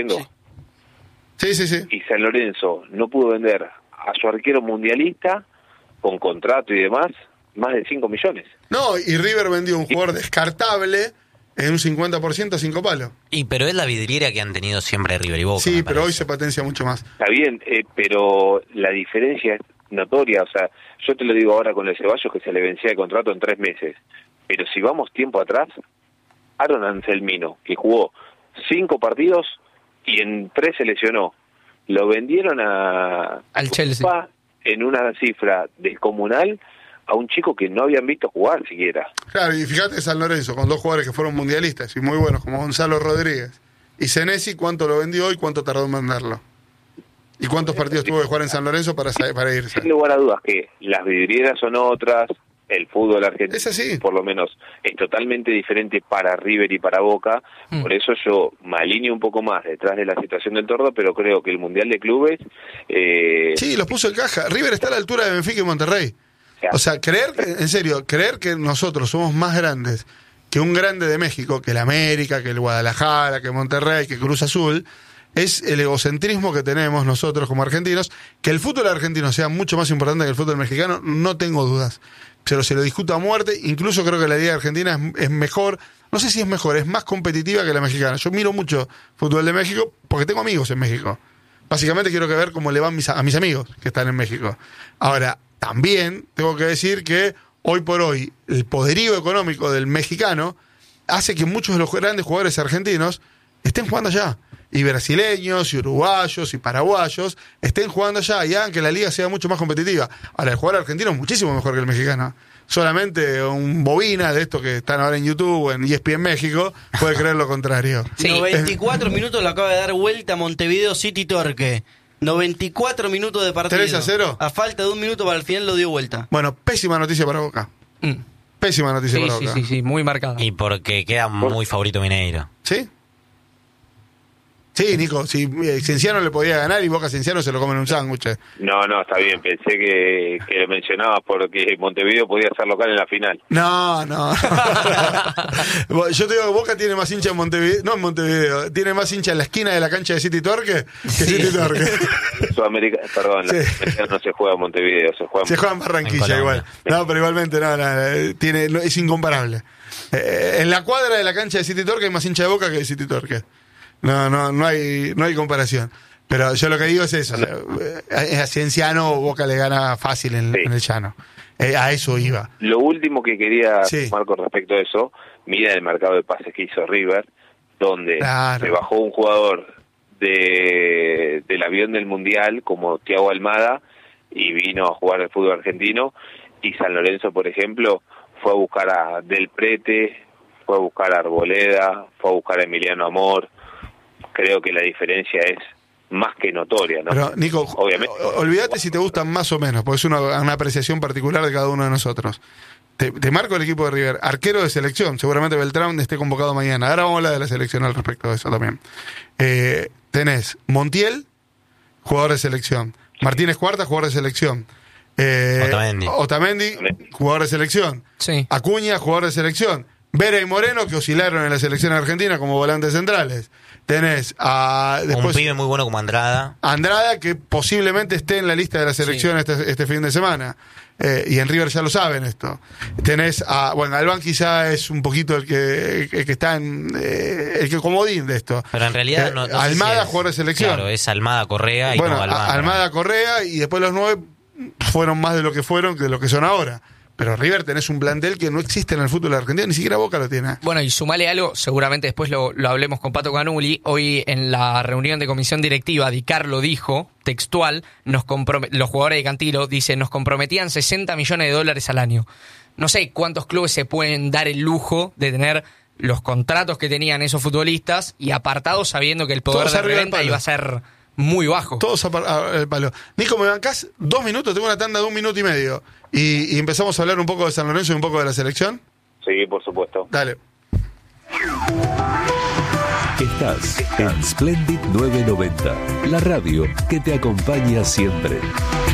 Speaker 1: Sí. Sí.
Speaker 6: Y San Lorenzo no pudo vender a su arquero mundialista con contrato y demás más de 5 millones.
Speaker 1: No, y River vendió un jugador descartable en un 50% a 5 palos.
Speaker 2: Pero es la vidriera que han tenido siempre River y Boca.
Speaker 1: Sí, pero hoy se potencia mucho más.
Speaker 6: Está bien, pero la diferencia es notoria. O sea, yo te lo digo ahora con el Ceballos, que se le vencía el contrato en 3 meses. Pero si vamos tiempo atrás, Aaron Anselmino, que jugó 5 partidos y en 3 se lesionó, lo vendieron
Speaker 3: al Chelsea
Speaker 6: en una cifra descomunal a un chico que no habían visto jugar siquiera.
Speaker 1: Claro, y fíjate San Lorenzo, con 2 jugadores que fueron mundialistas y muy buenos, como Gonzalo Rodríguez y Senesi, ¿cuánto lo vendió y cuánto tardó en venderlo? ¿Y cuántos partidos tuvo que jugar en San Lorenzo para irse?
Speaker 6: Sin lugar a dudas que las vidrieras son otras, el fútbol argentino,
Speaker 1: es así,
Speaker 6: por lo menos, es totalmente diferente para River y para Boca. Por eso yo me alineo un poco más detrás de la situación del Tordo, pero creo que el Mundial de Clubes...
Speaker 1: Sí, los puso en caja. River está a la altura de Benfica y Monterrey. O sea, creer que nosotros somos más grandes que un grande de México, que el América, que el Guadalajara, que Monterrey, que Cruz Azul, es el egocentrismo que tenemos nosotros como argentinos. Que el fútbol argentino sea mucho más importante que el fútbol mexicano, no tengo dudas. Pero se lo discuto a muerte. Incluso creo que la Liga Argentina es mejor, no sé si es mejor, es más competitiva que la mexicana. Yo miro mucho fútbol de México porque tengo amigos en México. Básicamente quiero ver cómo le van a mis amigos que están en México. Ahora, también tengo que decir que hoy por hoy el poderío económico del mexicano hace que muchos de los grandes jugadores argentinos estén jugando allá. Y brasileños, y uruguayos, y paraguayos estén jugando allá y hagan que la liga sea mucho más competitiva. Ahora, el jugador argentino es muchísimo mejor que el mexicano. Solamente un bobina de estos que están ahora en YouTube o en ESPN México puede creer lo contrario.
Speaker 4: Sí. 94 minutos lo acaba de dar vuelta Montevideo City Torque. 94 minutos de partido.
Speaker 1: 3-0.
Speaker 4: A falta de 1 minuto para el final lo dio vuelta.
Speaker 1: Bueno, pésima noticia para Boca. Pésima noticia para Boca.
Speaker 3: Sí, muy marcada.
Speaker 2: Y porque queda muy favorito Mineiro.
Speaker 1: ¿Sí? Sí, Nico, si Cienciano le podía ganar y Boca Cienciano se lo comen en un sándwich.
Speaker 6: No, está bien, pensé que lo mencionabas porque Montevideo podía ser local en la final.
Speaker 1: No. Yo te digo que Boca tiene más hincha en Montevideo, no en Montevideo, tiene más hincha en la esquina de la cancha de City Torque que City Torque.
Speaker 6: Sudamérica, perdón,
Speaker 1: Sí.
Speaker 6: no se juega en Montevideo, se juega
Speaker 1: en Barranquilla igual. No, pero igualmente es incomparable. En la cuadra de la cancha de City Torque hay más hincha de Boca que de City Torque. No hay comparación. Pero yo lo que digo es eso. A Cienciano Boca le gana fácil en el llano. A eso iba.
Speaker 6: Lo último que quería tomar con respecto a eso, mira el mercado de pases que hizo River, donde se bajó un jugador del avión del Mundial como Thiago Almada y vino a jugar al fútbol argentino, y San Lorenzo, por ejemplo, fue a buscar a Del Prete, fue a buscar a Arboleda, fue a buscar a Emiliano Amor. Creo que la diferencia es más que notoria, ¿no?
Speaker 1: Pero, Nico,
Speaker 6: obviamente,
Speaker 1: olvídate si te gustan más o menos, porque es una apreciación particular de cada uno de nosotros. Te marco el equipo de River. Arquero de selección, seguramente Beltrán esté convocado mañana. Ahora vamos a hablar de la selección al respecto de eso también. Tenés Montiel, jugador de selección. Martínez Cuarta, jugador de selección. Otamendi, jugador de selección.
Speaker 3: Sí.
Speaker 1: Acuña, jugador de selección. Vera y Moreno, que oscilaron en la selección argentina como volantes centrales. Tenés después
Speaker 2: un pibe muy bueno como Andrada.
Speaker 1: Que posiblemente esté en la lista de la selección este fin de semana. Y en River ya lo saben esto. Tenés Albán quizá es un poquito el que está en el que comodín de esto.
Speaker 2: Pero en realidad no
Speaker 1: Almada, jugador de selección.
Speaker 2: Claro, es Almada, Correa y no Albán.
Speaker 1: Almada, Correa, y después los 9 fueron más de lo que fueron que de lo que son ahora. Pero River tenés un plantel que no existe en el fútbol argentino, ni siquiera Boca lo tiene.
Speaker 3: Bueno, y sumale algo, seguramente después lo hablemos con Pato Canuli. Hoy en la reunión de comisión directiva, Di Carlo dijo, textual, los jugadores de Cantilo, dice, nos comprometían $60 millones al año. No sé cuántos clubes se pueden dar el lujo de tener los contratos que tenían esos futbolistas y apartados sabiendo que el poder
Speaker 1: Todos
Speaker 3: de
Speaker 1: arriba del
Speaker 3: reventa
Speaker 1: palo.
Speaker 3: iba a ser muy bajo.
Speaker 1: Todos al palo. Nico, ¿me bancás 2 minutos? Tengo una tanda de 1 minuto y medio. Y empezamos a hablar un poco de San Lorenzo y un poco de la selección.
Speaker 6: Sí, por supuesto.
Speaker 1: Dale.
Speaker 7: Estás en Splendid 990, la radio que te acompaña siempre.